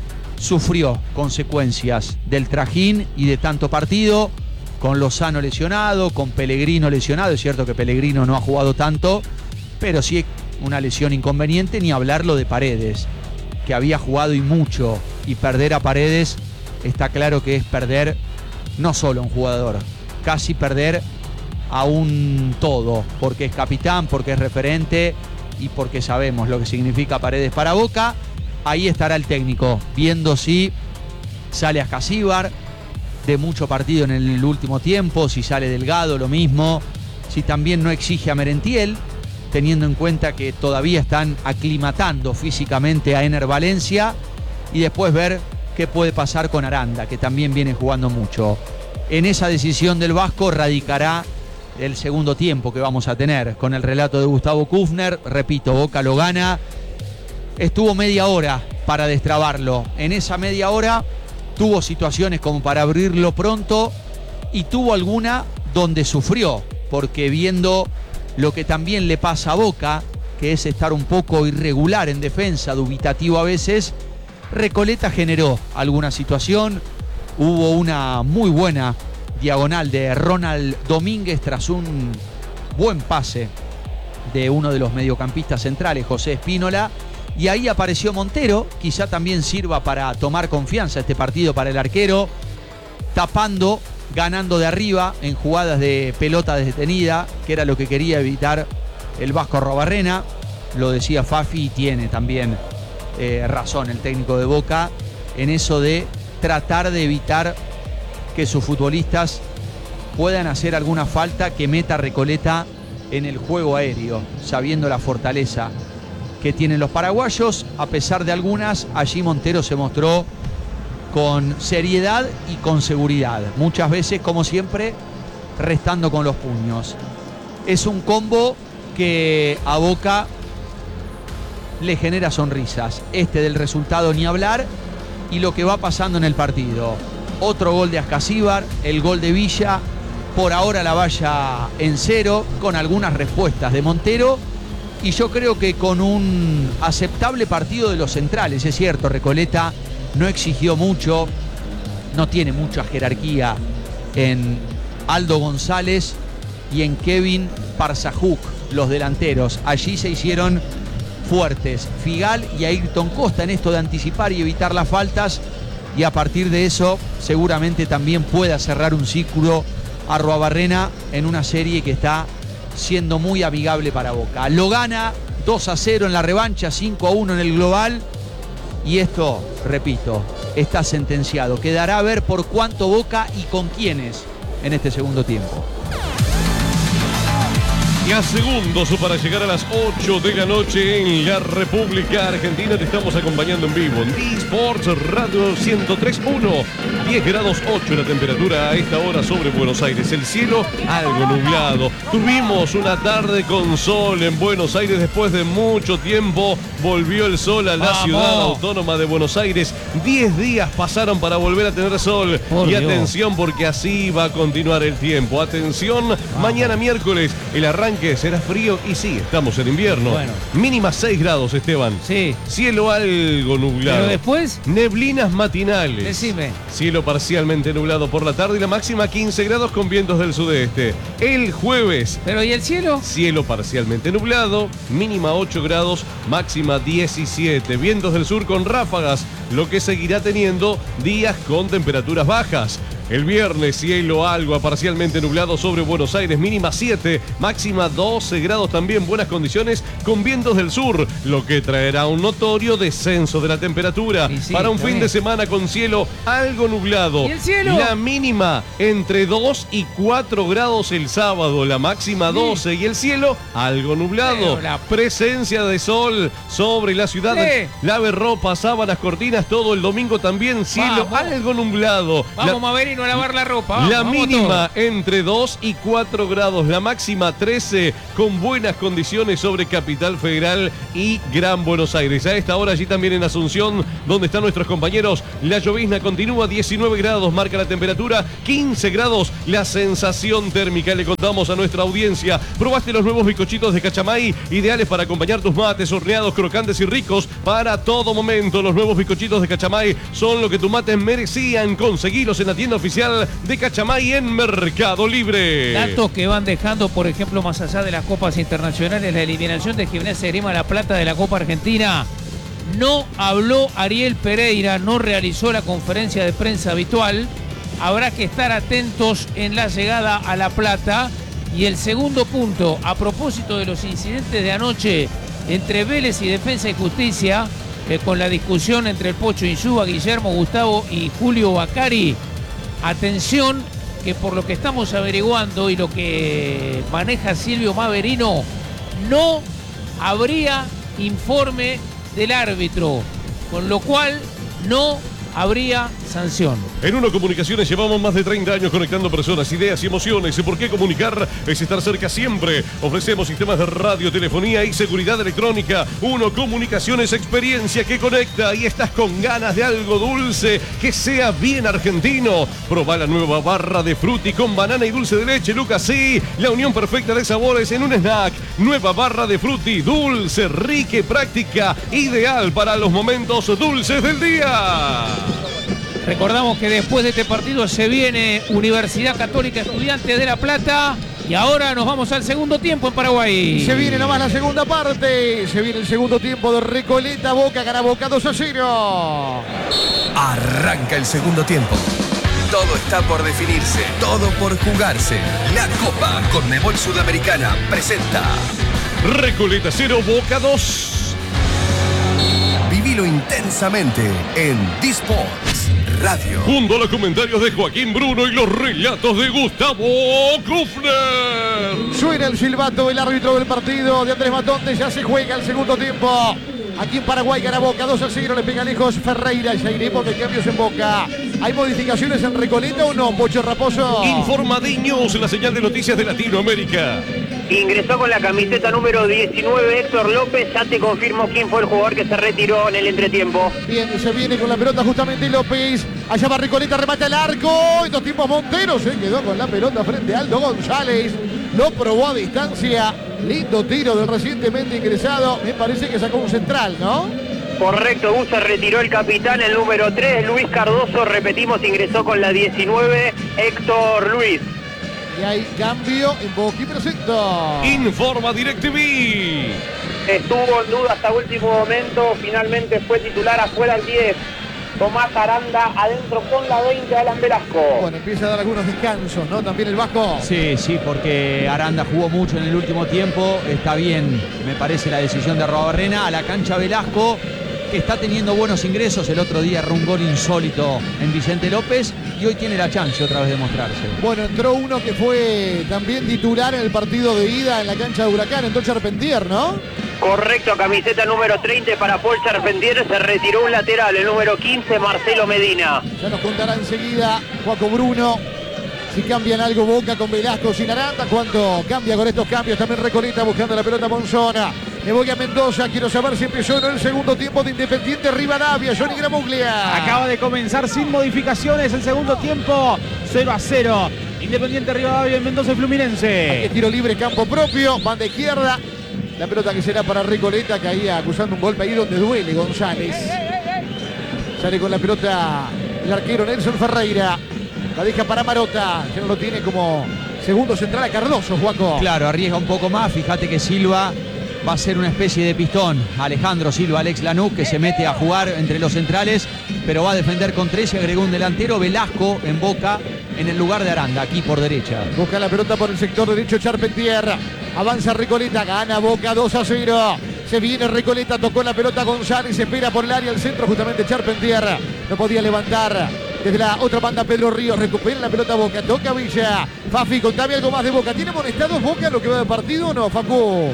sufrió consecuencias del trajín y de tanto partido, con Lozano lesionado, con Pellegrino lesionado. Es cierto que Pellegrino no ha jugado tanto, pero sí una lesión inconveniente, ni hablarlo de Paredes, que había jugado y mucho, y perder a Paredes está claro que es perder no solo a un jugador, casi perder a un todo, porque es capitán, porque es referente y porque sabemos lo que significa Paredes para Boca. Ahí estará el técnico, viendo si sale Ascasíbar, de mucho partido en el último tiempo, si sale Delgado, lo mismo, si también no exige a Merentiel, teniendo en cuenta que todavía están aclimatando físicamente a Ener Valencia, y después ver qué puede pasar con Aranda, que también viene jugando mucho. En esa decisión del Vasco radicará el segundo tiempo que vamos a tener, con el relato de Gustavo Kufner. Repito, Boca lo gana. Estuvo media hora para destrabarlo. En esa media hora tuvo situaciones como para abrirlo pronto, y tuvo alguna donde sufrió, porque viendo lo que también le pasa a Boca, que es estar un poco irregular en defensa, dubitativo a veces, Recoleta generó alguna situación. Hubo una muy buena diagonal de Ronald Domínguez tras un buen pase de uno de los mediocampistas centrales, José Espínola, y ahí apareció Montero. Quizá también sirva para tomar confianza este partido para el arquero, tapando, ganando de arriba en jugadas de pelota detenida, que era lo que quería evitar el Vasco Arruabarrena. Lo decía Fafi, y tiene también eh, razón el técnico de Boca en eso de tratar de evitar que sus futbolistas puedan hacer alguna falta que meta Recoleta en el juego aéreo, sabiendo la fortaleza que tienen los paraguayos. A pesar de algunas, allí Montero se mostró con seriedad y con seguridad, muchas veces, como siempre, restando con los puños. Es un combo que a Boca le genera sonrisas. Este del resultado ni hablar, y lo que va pasando en el partido. Otro gol de Ascasíbar, el gol de Villa, por ahora la valla en cero, con algunas respuestas de Montero, y yo creo que con un aceptable partido de los centrales. Es cierto, Recoleta no exigió mucho, no tiene mucha jerarquía en Aldo González y en Kevin Parzajuk, los delanteros. Allí se hicieron fuertes Figal y Ayrton Costa en esto de anticipar y evitar las faltas, y a partir de eso seguramente también pueda cerrar un círculo Arruabarrena en una serie que está siendo muy amigable para Boca. Lo gana dos a cero en la revancha, cinco a uno en el global, y esto, repito, está sentenciado. Quedará a ver por cuánto Boca y con quiénes en este segundo tiempo. Y a segundos para llegar a las ocho de la noche en la República Argentina, te estamos acompañando en vivo en D-Sports Radio ciento tres punto uno. diez grados ocho la temperatura a esta hora sobre Buenos Aires. El cielo algo nublado. Tuvimos una tarde con sol en Buenos Aires. Después de mucho tiempo volvió el sol a la ¡Vamos! ciudad autónoma de Buenos Aires. Diez días pasaron para volver a tener sol. Por y Dios. atención, porque así va a continuar el tiempo. Atención, Vamos. mañana miércoles el arranque será frío, y sí, estamos en invierno. Bueno. Mínima seis grados, Esteban. Sí. Cielo algo nublado. Pero después, Neblinas matinales. decime. Cielo parcialmente nublado por la tarde y la máxima quince grados con vientos del sudeste. El jueves, Pero ¿y el cielo? cielo parcialmente nublado, mínima ocho grados, máxima diecisiete. Vientos del sur con ráfagas, lo que seguirá teniendo días con temperaturas bajas. El viernes, cielo algo parcialmente nublado sobre Buenos Aires, mínima siete, máxima doce grados, también buenas condiciones con vientos del sur, lo que traerá un notorio descenso de la temperatura sí, sí, para un fin bien. de semana con cielo algo nublado. ¿Y el cielo? La mínima entre dos y cuatro grados el sábado, la máxima doce y el cielo algo nublado. La... Presencia de sol sobre la ciudad. Sí. Lave ropa, sábanas, cortinas, todo el domingo también cielo Vamos. algo nublado. Vamos, La... Maverino, a lavar la ropa. Vamos, la vamos mínima todo. entre dos y cuatro grados, la máxima trece, con buenas condiciones sobre Capital Federal y Gran Buenos Aires. A esta hora allí también en Asunción, donde están nuestros compañeros, la llovizna continúa, diecinueve grados marca la temperatura, quince grados la sensación térmica. Le contamos a nuestra audiencia, ¿probaste los nuevos bizcochitos de Cachamay? Ideales para acompañar tus mates, horneados, crocantes y ricos para todo momento. Los nuevos bizcochitos de Cachamay son lo que tus mates merecían. Conseguilos en la tienda oficial de Cachamay en Mercado Libre. Datos que van dejando, por ejemplo, más allá de las copas internacionales, la eliminación de Gimnasia Grima La Plata de la Copa Argentina. No habló Ariel Pereira, no realizó la conferencia de prensa habitual. Habrá que estar atentos en la llegada a La Plata. Y el segundo punto, a propósito de los incidentes de anoche entre Vélez y Defensa y Justicia, eh, con la discusión entre el Pocho Insúa, Guillermo Gustavo y Julio Bacari. Atención, que por lo que estamos averiguando y lo que maneja Silvio Maverino, no habría informe del árbitro, con lo cual no habría sanción. En Uno Comunicaciones llevamos más de treinta años conectando personas, ideas y emociones. ¿Por qué comunicar? Es estar cerca siempre. Ofrecemos sistemas de radio, telefonía y seguridad electrónica. Uno Comunicaciones, experiencia que conecta. Y estás con ganas de algo dulce que sea bien argentino. Probá la nueva barra de frutti con banana y dulce de leche, Lucas. Sí, la unión perfecta de sabores en un snack. Nueva barra de frutti, dulce, rica y práctica. Ideal para los momentos dulces del día. Recordamos que después de este partido se viene Universidad Católica Estudiantes de La Plata. Y ahora nos vamos al segundo tiempo en Paraguay. Se viene nomás la segunda parte. Se viene el segundo tiempo de Recoleta. Boca gana Boca dos a cero. Arranca el segundo tiempo. Todo está por definirse, todo por jugarse. La Copa Conmebol Sudamericana presenta Recoleta cero, Boca dos. Vivilo intensamente en D-Sports Radio. Junto a los comentarios de Joaquín Bruno y los relatos de Gustavo Kufner. Suena el silbato del árbitro del partido de Andrés Matonte. Ya se juega el segundo tiempo. Aquí en Paraguay gana Boca dos a cero. Le pega lejos Ferreira. Ya iremos de cambios en Boca. ¿Hay modificaciones en Recoleta o no, Pocho Raposo? Informa D-News en la señal de noticias de Latinoamérica. Ingresó con la camiseta número diecinueve Héctor López. Ya te confirmo quién fue el jugador que se retiró en el entretiempo. Bien, se viene con la pelota justamente López. Allá va Recoleta, remata el arco. Estos tiempos Montero se quedó con la pelota frente a Aldo González. Lo probó a distancia. Lindo tiro del recientemente ingresado. Me parece que sacó un central, ¿no? Correcto, Gus se retiró el capitán, el número tres, Luis Cardoso. Repetimos, ingresó con la diecinueve Héctor Luis. Y hay cambio en Boca y presento. Informa DirecTV. Estuvo en duda hasta último momento, finalmente fue titular afuera el diez. Tomás Aranda adentro con la veinte, Alan Velasco. Bueno, empieza a dar algunos descansos, ¿no? También el Vasco. Sí, sí, porque Aranda jugó mucho en el último tiempo. Está bien, me parece, la decisión de Arrobarrena. A la cancha Velasco, que está teniendo buenos ingresos. El otro día erró un gol insólito en Vicente López y hoy tiene la chance otra vez de mostrarse. Bueno, entró uno que fue también titular en el partido de ida en la cancha de Huracán, entró Charpentier, ¿no? Correcto, camiseta número treinta para Paul Charpentier. Se retiró un lateral, el número quince, Marcelo Medina. Ya nos contará enseguida Juaco Bruno si cambian algo Boca con Velasco sin Aranda. ¿Cuánto cambia con estos cambios? También Recoleta buscando la pelota Monzona. Me voy a Mendoza, quiero saber si empezó en el segundo tiempo de Independiente Rivadavia. Johnny Gramuglia. Acaba de comenzar sin modificaciones el segundo tiempo. cero a cero. Independiente Rivadavia en Mendoza y Fluminense. Aquí es tiro libre, campo propio, banda izquierda. La pelota que será para Recoleta, caía acusando un golpe ahí donde duele González. Sale con la pelota el arquero Nelson Ferreira. La deja para Marota. Ya no lo tiene como segundo central a Cardoso, Juaco. Claro, arriesga un poco más. Fíjate que Silva va a ser una especie de pistón. Alejandro Silva, Alex Lanús, que se mete a jugar entre los centrales, pero va a defender con tres y agregó un delantero, Velasco, en Boca, en el lugar de Aranda, aquí por derecha. Busca la pelota por el sector derecho Charpentier. Avanza Recoleta, gana Boca dos a cero. Se viene Recoleta, tocó la pelota González, espera por el área, el centro justamente Charpentier. No podía levantar. Desde la otra banda Pedro Ríos, recupera la pelota Boca, toca Villa. Fafi, contame algo más de Boca. ¿Tiene amonestados Boca lo que va de partido o no, Facu?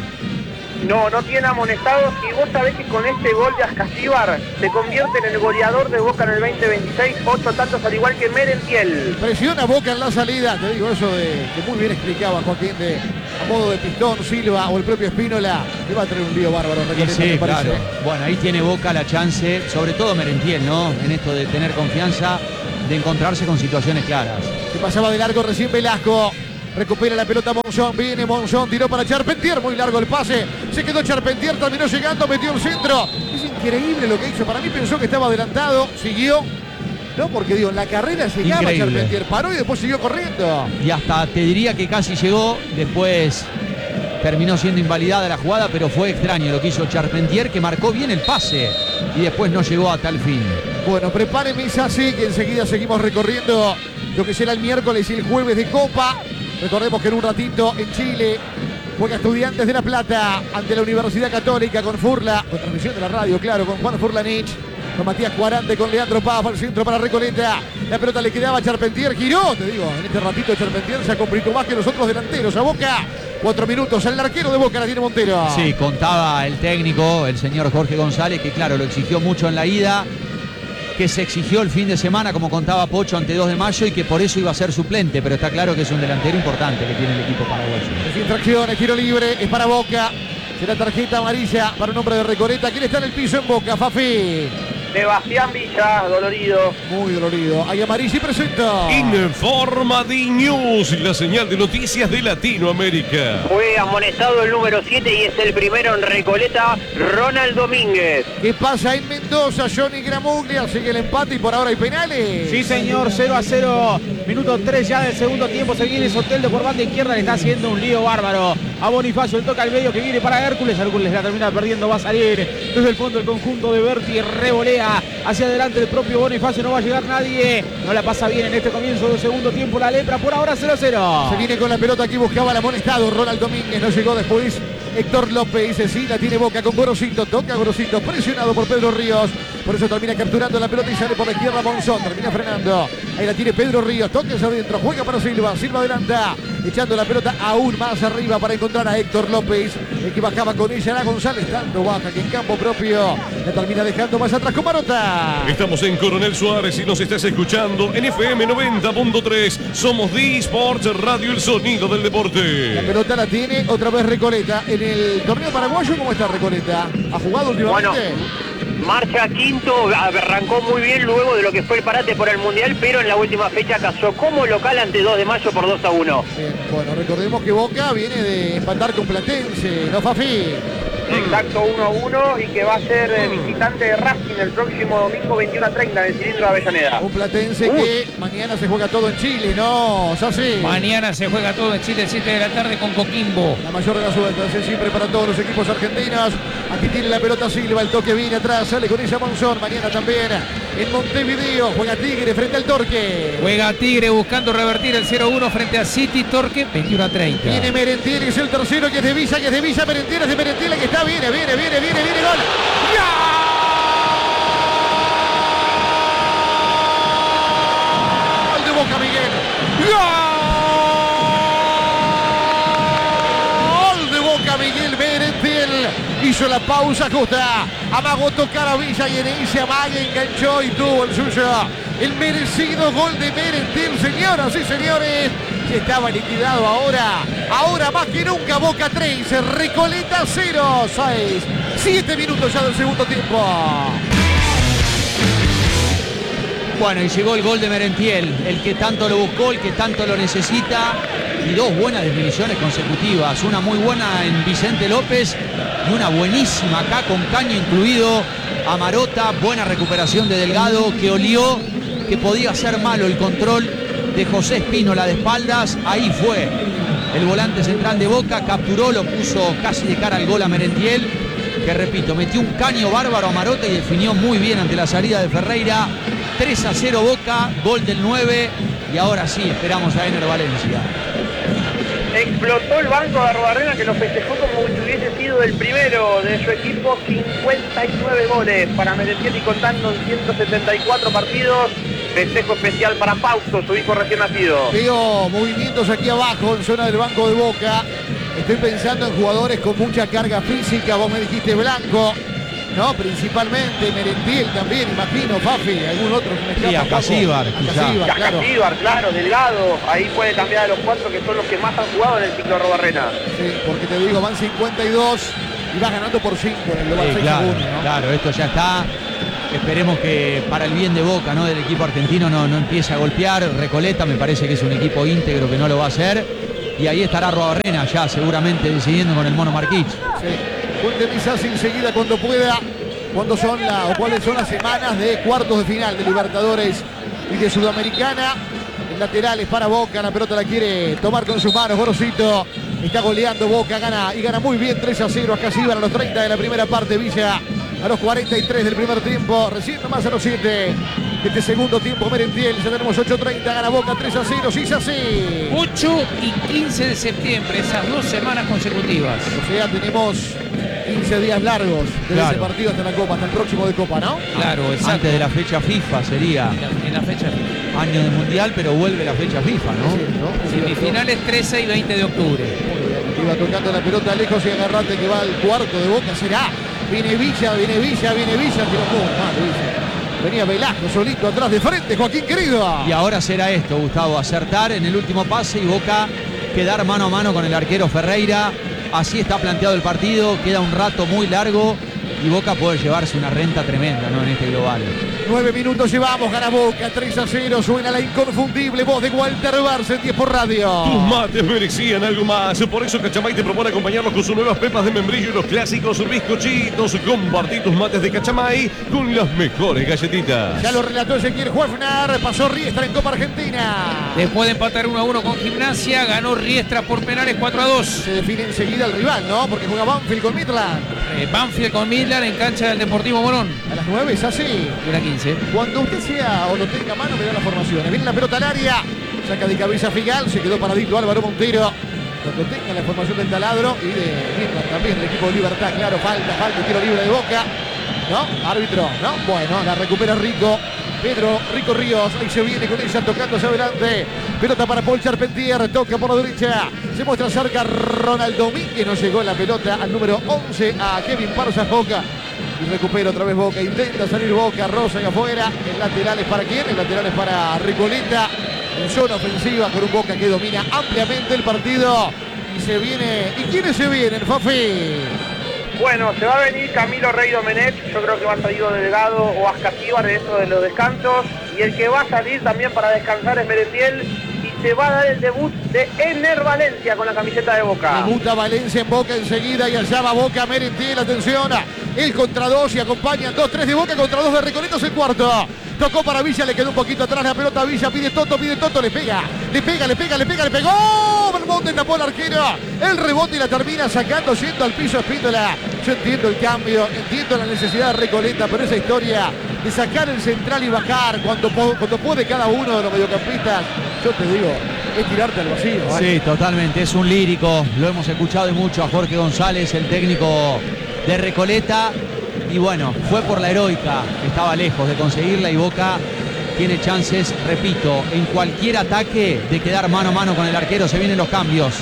No, no tiene amonestados y vos sabés que con este gol de Ascasíbar se convierte en el goleador de Boca en el veinte veintiséis, ocho tantos al igual que Merentiel. Presiona Boca en la salida, te digo eso de que muy bien explicaba Joaquín, de a modo de pistón, Silva o el propio Espínola, le va a traer un lío bárbaro. Sí, sí, claro. Bueno, ahí tiene Boca la chance, sobre todo Merentiel, ¿no? En esto de tener confianza, de encontrarse con situaciones claras. Se pasaba de largo recién Velasco. Recupera la pelota Monzón, viene Monzón, tiró para Charpentier, muy largo el pase, se quedó Charpentier, terminó llegando, metió el centro. Es increíble lo que hizo, para mí pensó que estaba adelantado, siguió, no, porque digo, en la carrera llegaba increíble. Charpentier, paró y después siguió corriendo. Y hasta te diría que casi llegó, después terminó siendo invalidada la jugada, pero fue extraño lo que hizo Charpentier, que marcó bien el pase y después no llegó a tal fin. Bueno, prepare misa, sí, que enseguida seguimos recorriendo lo que será el miércoles y el jueves de Copa. Recordemos que en un ratito en Chile juega Estudiantes de La Plata ante la Universidad Católica con Furla, con transmisión de la radio, claro, con Juan Furlanich, con Matías Cuarante, con Leandro Paz al centro para Recoleta. La pelota le quedaba a Charpentier, giró, te digo, en este ratito Charpentier se ha complicado más que los otros delanteros. A Boca, cuatro minutos, el arquero de Boca la tiene Montero. Sí, contaba el técnico, el señor Jorge González, que claro, lo exigió mucho en la ida, que se exigió el fin de semana, como contaba Pocho, ante dos de mayo y que por eso iba a ser suplente, pero está claro que es un delantero importante que tiene el equipo paraguayo. Es infracción, es tiro libre, es para Boca. Será tarjeta amarilla para un hombre de Recoleta. ¿Quién está en el piso en Boca, Fafi? Sebastián Villa, dolorido. Muy dolorido. Hay amarilla y presenta. Informa D News, la señal de noticias de Latinoamérica. Fue amonestado el número siete y es el primero en Recoleta, Ronald Domínguez. ¿Qué pasa en Mendoza? Johnny Gramuglia sigue el empate y por ahora hay penales. Sí, señor, cero a cero. Minuto tres ya del segundo tiempo. Se viene Soteldo por banda izquierda. Le está haciendo un lío bárbaro a Bonifacio. Le toca al medio que viene para Hércules. Hércules la termina perdiendo. Va a salir desde el fondo el conjunto de Berti. Revolea hacia adelante el propio Bonifacio. No va a llegar nadie. No la pasa bien en este comienzo del segundo tiempo la Lepra. Por ahora cero a cero. Se viene con la pelota aquí. Buscaba el amonestado Ronald Domínguez. No llegó después Héctor López. Dice sí, la tiene Boca con Gorosito. Toca Gorosito. Presionado por Pedro Ríos. Por eso termina capturando la pelota y sale por la izquierda Monzón. Termina frenando. Ahí la tiene Pedro Ríos. Toca hacia adentro. Juega para Silva. Silva adelanta. Echando la pelota aún más arriba para encontrar a Héctor López. El que bajaba con ella era González. Tanto baja que en campo propio la termina dejando más atrás con Marota. Estamos en Coronel Suárez y nos estás escuchando en F M noventa punto tres. Somos D Sports Radio, el sonido del deporte. La pelota la tiene otra vez Recoleta. En el torneo paraguayo, ¿cómo está Recoleta? ¿Ha jugado últimamente? Bueno, marcha quinto, arrancó muy bien luego de lo que fue el parate por el Mundial, pero en la última fecha cayó como local ante dos de mayo por dos a uno. Bien, bueno, recordemos que Boca viene de empatar con Platense, ¿no, Fafi? Exacto, uno a uno y que va a ser eh, visitante de Racing el próximo domingo veintiuno a treinta en el cilindro de Avellaneda. Un Platense uh. que mañana se juega todo en Chile, ¿no? Ya sí. Mañana se juega todo en Chile, siete de la tarde con Coquimbo. La mayor de las suertes, siempre para todos los equipos argentinos. Aquí tiene la pelota Silva, el toque viene atrás, sale con ella Monzón. Mañana también en Montevideo juega Tigre frente al Torque. Juega Tigre buscando revertir el cero uno frente a City. Torque veintiuno a treinta. Viene Merentiel, es el tercero, que es de Villa, que es de Villa. Merentiel es de Merentiel, que está, viene, viene, viene, viene, viene, gol. ¡Gol de Boca, Miguel! ¡Gol de Boca, Miguel! Merentiel hizo la pausa justa, amagó tocar a Villa y en ahí se amaga, enganchó y tuvo el suyo. El merecido gol de Merentiel, señoras y señores. Que estaba liquidado ahora. Ahora más que nunca Boca tres, Recoleta cero, seis. siete minutos ya del segundo tiempo. Bueno, y llegó el gol de Merentiel, el que tanto lo buscó, el que tanto lo necesita. Y dos buenas definiciones consecutivas. Una muy buena en Vicente López y una buenísima acá con caño incluido a Marota. Buena recuperación de Delgado, que olió que podía ser malo el control de José Espínola de espaldas. Ahí fue el volante central de Boca, capturó, lo puso casi de cara al gol a Merentiel, que repito, metió un caño bárbaro a Marotta y definió muy bien ante la salida de Ferreira. tres a cero Boca, gol del nueve, y ahora sí, esperamos a Ener Valencia. Explotó el banco de Arruabarrena, que lo festejó como si hubiese sido el primero de su equipo. Cincuenta y nueve goles para Merentiel y contando en ciento setenta y cuatro partidos. Festejo especial para Fausto, su hijo recién nacido. Veo movimientos aquí abajo en zona del banco de Boca. Estoy pensando en jugadores con mucha carga física. Vos me dijiste Blanco, ¿no? Principalmente Merentiel también, imagino, Fafi, algún otro que me escapa. Y a Casíbar, Casíbar, claro. Casíbar, claro, Delgado. Ahí puede cambiar a los cuatro que son los que más han jugado en el ciclo Arruabarrena. Sí, porque te digo, van cincuenta y dos y vas ganando por cinco en el global. Sí, seis claro, a uno, ¿no? claro, esto ya está. Esperemos que para el bien de Boca, ¿no?, del equipo argentino, no, no empiece a golpear. Recoleta me parece que es un equipo íntegro que no lo va a hacer. Y ahí estará Arruabarrena ya seguramente decidiendo con el Mono Marquich. Sí. Cuente quizás enseguida cuando pueda, cuándo son la, o cuáles son las semanas de cuartos de final de Libertadores y de Sudamericana. El lateral es para Boca, la pelota la quiere tomar con sus manos. Gorosito está goleando Boca, gana y gana muy bien tres a cero a Casíbar a los treinta de la primera parte. Villa a los cuarenta y tres del primer tiempo, recién nomás a los siete de este segundo tiempo. Merentiel, ya tenemos ocho treinta, gana Boca tres a cero, sí es así. ocho y quince de septiembre, esas dos semanas consecutivas. O sea, tenemos quince días largos desde Claro. ese partido hasta la Copa, hasta el próximo de Copa, ¿no? Claro, exacto. Antes de la fecha FIFA sería. En la fecha FIFA. Año de Mundial, pero vuelve la fecha FIFA, ¿no? Sí, ¿no? Semifinales trece y veinte de octubre. Iba tocando la pelota lejos y agarrate que va al cuarto de Boca, será. Viene Villa, viene Villa, viene Villa, tiró muy mal, Villa. Venía Velasco solito atrás de frente, Joaquín querido. Y ahora será esto, Gustavo, acertar en el último pase y Boca quedar mano a mano con el arquero Ferreira. Así está planteado el partido, queda un rato muy largo y Boca puede llevarse una renta tremenda, ¿no?, en este global. Nueve minutos llevamos, gana Boca, tres a cero, suena la inconfundible voz de Walter Barce en diez por radio. Tus mates merecían algo más, por eso Cachamay te propone acompañarlos con sus nuevas pepas de membrillo y los clásicos bizcochitos. Compartí tus mates de Cachamay con las mejores galletitas. Ya lo relató Ezequiel Huefner, pasó Riestra en Copa Argentina. Después de empatar uno a uno con Gimnasia, ganó Riestra por penales cuatro a dos. Se define enseguida el rival, ¿no? Porque juega Banfield con Midland. Eh, Banfield con Midland en cancha del Deportivo Morón. A las nueve es así. De la quince. Cuando usted sea o lo tenga a mano, me da las formaciones. Viene la pelota al área, saca de cabeza Figal, se quedó paradito Álvaro Montero. Cuando tenga la formación del Taladro y de Midland también, el equipo de Libertad, claro, falta, falta, tiro libre de Boca. ¿No? Árbitro, ¿no? Bueno, la recupera Rico. Pedro Rico Ríos, ahí se viene con ella tocando hacia adelante. Pelota para Paul Charpentier, toca por la derecha. Se muestra cerca Ronald Domínguez, no llegó la pelota al número once a Kevin Parza Boca. Y recupera otra vez Boca, intenta salir Boca, Rosa y afuera. El lateral es para quién, el lateral es para Recoleta. En zona ofensiva con un Boca que domina ampliamente el partido. Y se viene, ¿y quiénes se vienen, Fafi? Bueno, se va a venir Camilo Rey Domenech, yo creo que va a salir Delgado o Ascasíbar de eso de los descansos. Y el que va a salir también para descansar es Merentiel. Y se va a dar el debut de Ener Valencia con la camiseta de Boca. Debuta Valencia en Boca enseguida y allá va Boca, Merentiel, atención. El contra dos y acompañan dos, tres de Boca contra dos de Recoleta, es el cuarto. Tocó para Villa, le quedó un poquito atrás la pelota. Villa pide Toto, pide Toto, le pega, le pega, le pega, le pega, le pegó. Belmonte tapó al arquero. El rebote y la termina sacando, yendo al piso Espíndola. Yo entiendo el cambio, entiendo la necesidad de Recoleta, pero esa historia de sacar el central y bajar cuando, cuando puede cada uno de los mediocampistas, yo te digo, es tirarte al vacío. ¿Vale? Sí, totalmente, es un lírico. Lo hemos escuchado y mucho a Jorge González, el técnico de Recoleta. Y bueno, fue por la heroica, estaba lejos de conseguirla y Boca tiene chances, repito, en cualquier ataque de quedar mano a mano con el arquero. Se vienen los cambios.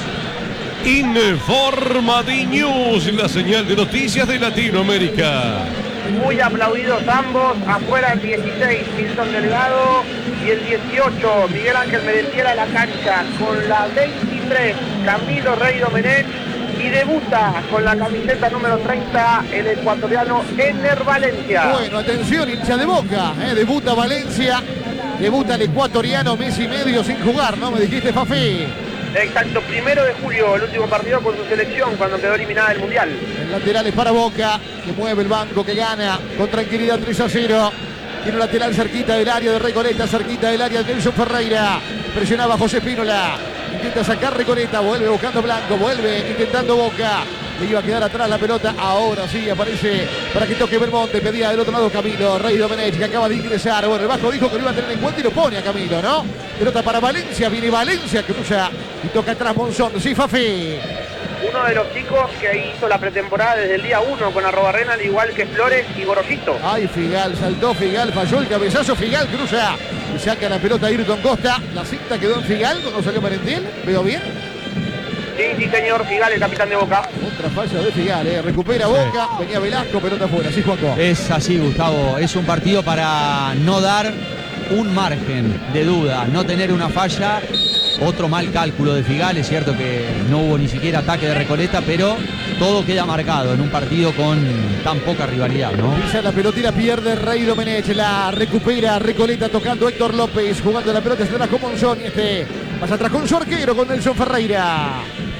Informati News, la señal de noticias de Latinoamérica. Muy aplaudidos ambos, afuera el dieciséis, Milton Delgado, y el dieciocho, Miguel Ángel Merentiel a la cancha, con la veintitrés, Camilo Rey Domenech, y debuta con la camiseta número treinta el ecuatoriano Ener Valencia. Bueno, atención, hincha de Boca, ¿eh? Debuta Valencia, debuta el ecuatoriano, mes y medio sin jugar, ¿no? Me dijiste, Fafi. Exacto, primero de julio, el último partido con su selección cuando quedó eliminada del Mundial. El lateral es para Boca, que mueve el banco, que gana con tranquilidad tres a cero. Tiene un lateral cerquita del área de Recoleta, cerquita del área de Nelson Ferreira. Presionaba José Espínola. intenta sacar Recoleta, vuelve buscando Blanco, vuelve intentando Boca. Le iba a quedar atrás la pelota, ahora sí aparece para que toque Belmonte, pedía del otro lado Camilo, Rey Domenech, que acaba de ingresar. Bueno, el Vasco dijo que lo iba a tener en cuenta y lo pone a Camilo, ¿no? Pelota para Valencia, viene Valencia, cruza y toca atrás Monzón. Sí, Fafi. Uno de los chicos que hizo la pretemporada desde el día uno con Arrobarrena, al igual que Flores y Gorosito. Ay, Figal, saltó Figal, falló el cabezazo, Figal cruza y saca la pelota a Ayrton Costa. La cinta quedó en Figal cuando salió Merentiel, ¿veo bien? Sí, sí, señor, Figal, el capitán de Boca. Otra falla de Figal, eh. recupera Boca, venía Velasco, pelota afuera, sí, Juanco. Es así, Gustavo, es un partido para no dar un margen de duda, no tener una falla. Otro mal cálculo de Figal, es cierto que no hubo ni siquiera ataque de Recoleta, pero todo queda marcado en un partido con tan poca rivalidad, ¿no? Pisa la pelotita, pierde Rey Domenech, la recupera Recoleta tocando Héctor López, jugando la pelota, se atrás con Monzón y este pasa atrás con su arquero, con Nelson Ferreira.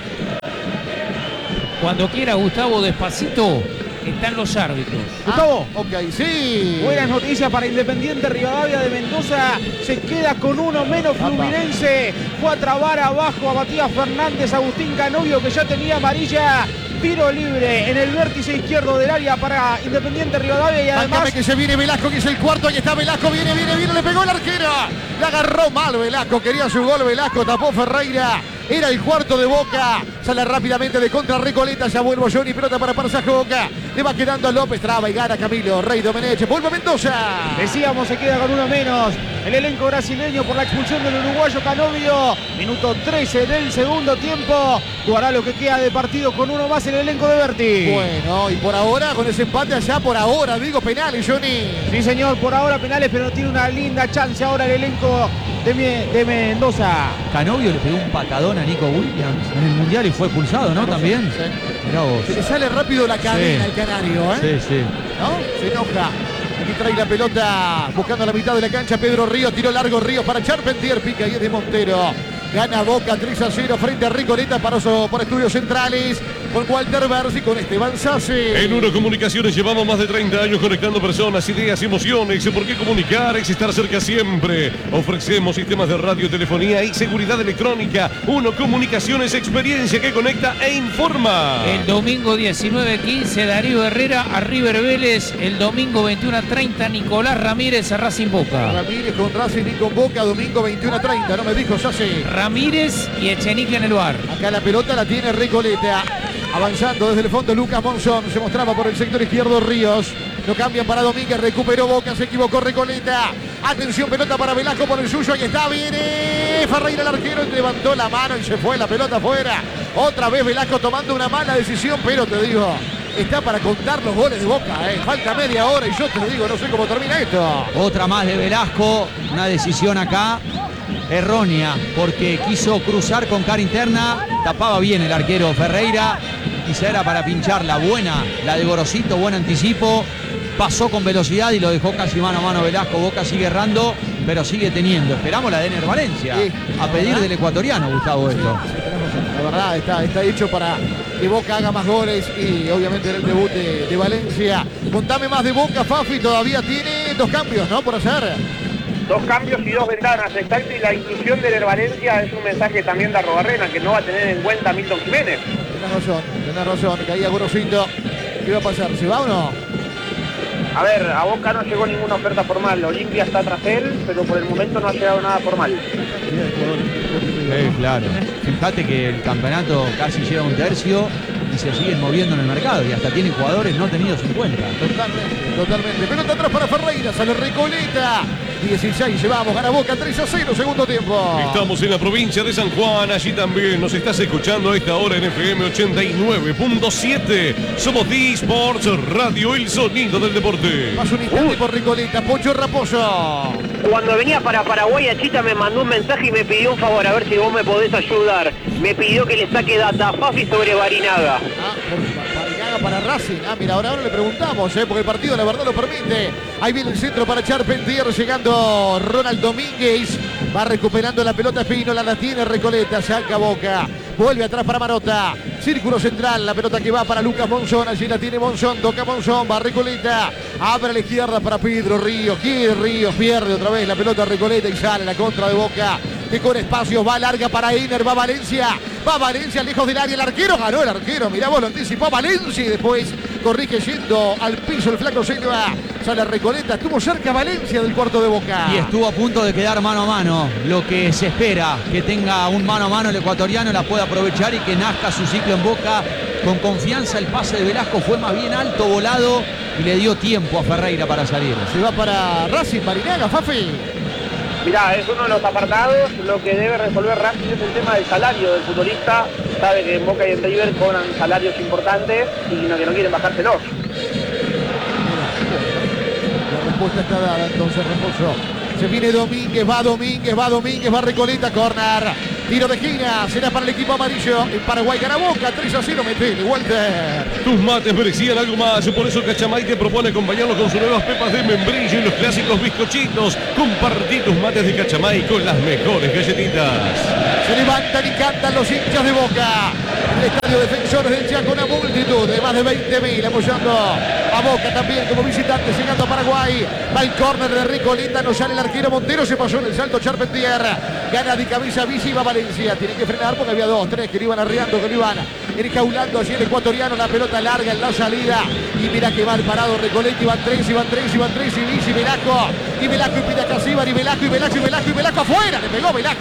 Cuando quiera, Gustavo, despacito, están los árbitros. Gustavo. Ah, ok, sí. Buenas noticias para Independiente Rivadavia de Mendoza. Se queda con uno menos Fluminense. Fue a trabar abajo a Matías Fernández, Agustín Canovio, que ya tenía amarilla. Tiro libre en el vértice izquierdo del área para Independiente Rivadavia y además... Mándame que se viene Velasco, que es el cuarto. Ahí está Velasco, viene, viene, viene, le pegó el arquero. Le agarró mal Velasco, quería su gol Velasco, tapó Ferreira. Era el cuarto de Boca. Sale rápidamente de contra Recoleta. Ya vuelvo Johnny. Pelota para Parsaje Boca. Le va quedando a López. Traba y gana Camilo. Rey Domenech. Vuelve a Mendoza. Decíamos, se queda con uno menos. El elenco brasileño por la expulsión del uruguayo Canovio. Minuto trece del segundo tiempo. Jugará lo que queda de partido con uno más el elenco de Berti. Bueno, y por ahora, con ese empate allá, por ahora, digo, penales, Johnny. Sí, señor, por ahora penales, pero tiene una linda chance ahora el elenco de, de Mendoza. Canovio le pegó un patadón a Nico Williams en el Mundial y fue expulsado, ¿no? También. Sí. Mirá vos. Se le sale rápido la cadena al Sí. canario, ¿eh? Sí, sí. ¿No? Se enoja. Aquí trae la pelota buscando la mitad de la cancha. Pedro Ríos, tiro largo Ríos para Charpentier. Pica y es de Montero. Gana Boca tres a cero frente a Recoleta para, por Estudios Centrales. Con Walter Berzi, con Esteban Sassi. En Uno Comunicaciones llevamos más de treinta años conectando personas, ideas y emociones. ¿Por qué comunicar? Es estar cerca siempre. Ofrecemos sistemas de radio, telefonía y seguridad electrónica. Uno Comunicaciones, experiencia que conecta e informa. El domingo diecinueve quince, Darío Herrera a River Vélez. El domingo veintiuno treinta, Nicolás Ramírez a Racing Boca. Ramírez con Racing y con Boca, domingo veintiuno treinta, no me dijo Sassi. Ramírez y Echenique en el bar. Acá la pelota la tiene Recoleta. Avanzando desde el fondo Lucas Monzón. Se mostraba por el sector izquierdo Ríos. No cambian para Domínguez. Recuperó Boca. Se equivocó Recoleta. Atención, pelota para Velasco por el suyo. Ahí está. Viene Ferreira, el arquero. Levantó la mano y se fue la pelota afuera. Otra vez Velasco tomando una mala decisión. Pero te digo, está para contar los goles de Boca. ¿eh? Falta media hora y yo te lo digo, no sé cómo termina esto. Otra más de Velasco. Una decisión acá errónea porque quiso cruzar con cara interna. Tapaba bien el arquero Ferreira. Quizá era para pinchar la buena, la de Gorosito, buen anticipo. Pasó con velocidad y lo dejó casi mano a mano Velasco. Boca sigue errando, pero sigue teniendo. Esperamos la de Ener Valencia. Sí, a pedir ¿verdad? del ecuatoriano, Gustavo, esto. Sí, sí, la verdad está, está hecho para que Boca haga más goles y obviamente en el debut de, de Valencia. Contame más de Boca, Fafi. Todavía tiene dos cambios, ¿no? Por hacer. Dos cambios y dos ventanas, exacto, y la inclusión de Valencia es un mensaje también de Arrobarrena, que no va a tener en cuenta a Milton Jiménez. Tenés razón, tenés razón, caía Gorosito. ¿Qué va a pasar? ¿Se va o no? A ver, a Boca no llegó ninguna oferta formal, Olimpia está tras él, pero por el momento no ha llegado nada formal. Sí, claro. Fíjate que el campeonato casi lleva un tercio y se siguen moviendo en el mercado y hasta tienen jugadores no tenidos en cuenta. Totalmente, totalmente. Pelota atrás para Ferreira, sale Recoleta. dieciséis llevamos, gana Boca tres a cero, segundo tiempo. Estamos en la provincia de San Juan, allí también nos estás escuchando a esta hora en F M ochenta y nueve punto siete. Somos D-Sports Radio, el sonido del deporte. Más un instante por Recoleta, Pocho Raposo. Cuando venía para Paraguay, Achita me mandó un mensaje y me pidió un favor, a ver si vos me podés ayudar. Me pidió que le saque data a Fafi sobre Barinaga. Ah, por Barinaga para Racing. Ah, mira, ahora, ahora le preguntamos, ¿eh? Porque el partido la verdad lo permite. Ahí viene el centro para Charpentier, llegando Ronald Domínguez. Va recuperando la pelota Espínola, la tiene Recoleta, saca Boca. Vuelve atrás para Marota. Círculo central, la pelota que va para Lucas Monzón. Allí la tiene Monzón, toca Monzón, va Recoleta. Abre a la izquierda para Pedro Ríos. Quiere Ríos, pierde otra vez la pelota Recoleta y sale la contra de Boca. que con espacios va larga para Einer, va Valencia, va Valencia lejos del área, el arquero ganó el arquero, mirá vos, lo anticipó Valencia y después corrige yendo al piso el flaco Silva, sale Recoleta, estuvo cerca Valencia del cuarto de Boca. Y estuvo a punto de quedar mano a mano, lo que se espera, que tenga un mano a mano el ecuatoriano, la pueda aprovechar y que nazca su ciclo en Boca con confianza. El pase de Velasco fue más bien alto, volado y le dio tiempo a Ferreira para salir. Se va para Racing, Marinaga, Fafi. Mirá, es uno de los apartados. Lo que debe resolver Racing es el tema del salario del futbolista. Sabe que en Boca y en River cobran salarios importantes y no, que no quieren bajárselos. La respuesta está dada, entonces reposo. Se viene Domínguez, va Domínguez, va Domínguez, va Recoleta, corner. Tiro de esquina, será para el equipo amarillo. En Paraguay gana Boca, tres a cero, metele, Walter. Tus mates merecían algo más, por eso Cachamay te propone acompañarlos con sus nuevas pepas de membrillo y los clásicos bizcochitos. Compartí tus mates de Cachamay con las mejores galletitas. Se levantan y cantan los hinchas de Boca. El estadio Defensores del Chaco, una multitud de más de veinte mil apoyando a Boca también como visitante, llegando a Paraguay. Va el córner de Recoleta, no sale el arquero Montero, se pasó en el salto Charpentier. Gana de cabeza Bici, va Valencia. Tiene que frenar porque había dos, tres que lo iban arriando, que lo iban enjaulando allí el ecuatoriano. La pelota larga en la salida. Y mira que mal parado Recoleta. Iban tres, iban tres, iban tres. Y Bici, Velasco. Y Velasco y pide a Casíbar. Y Velasco, y Velasco, y Velasco, y Velasco afuera. Le pegó Velasco.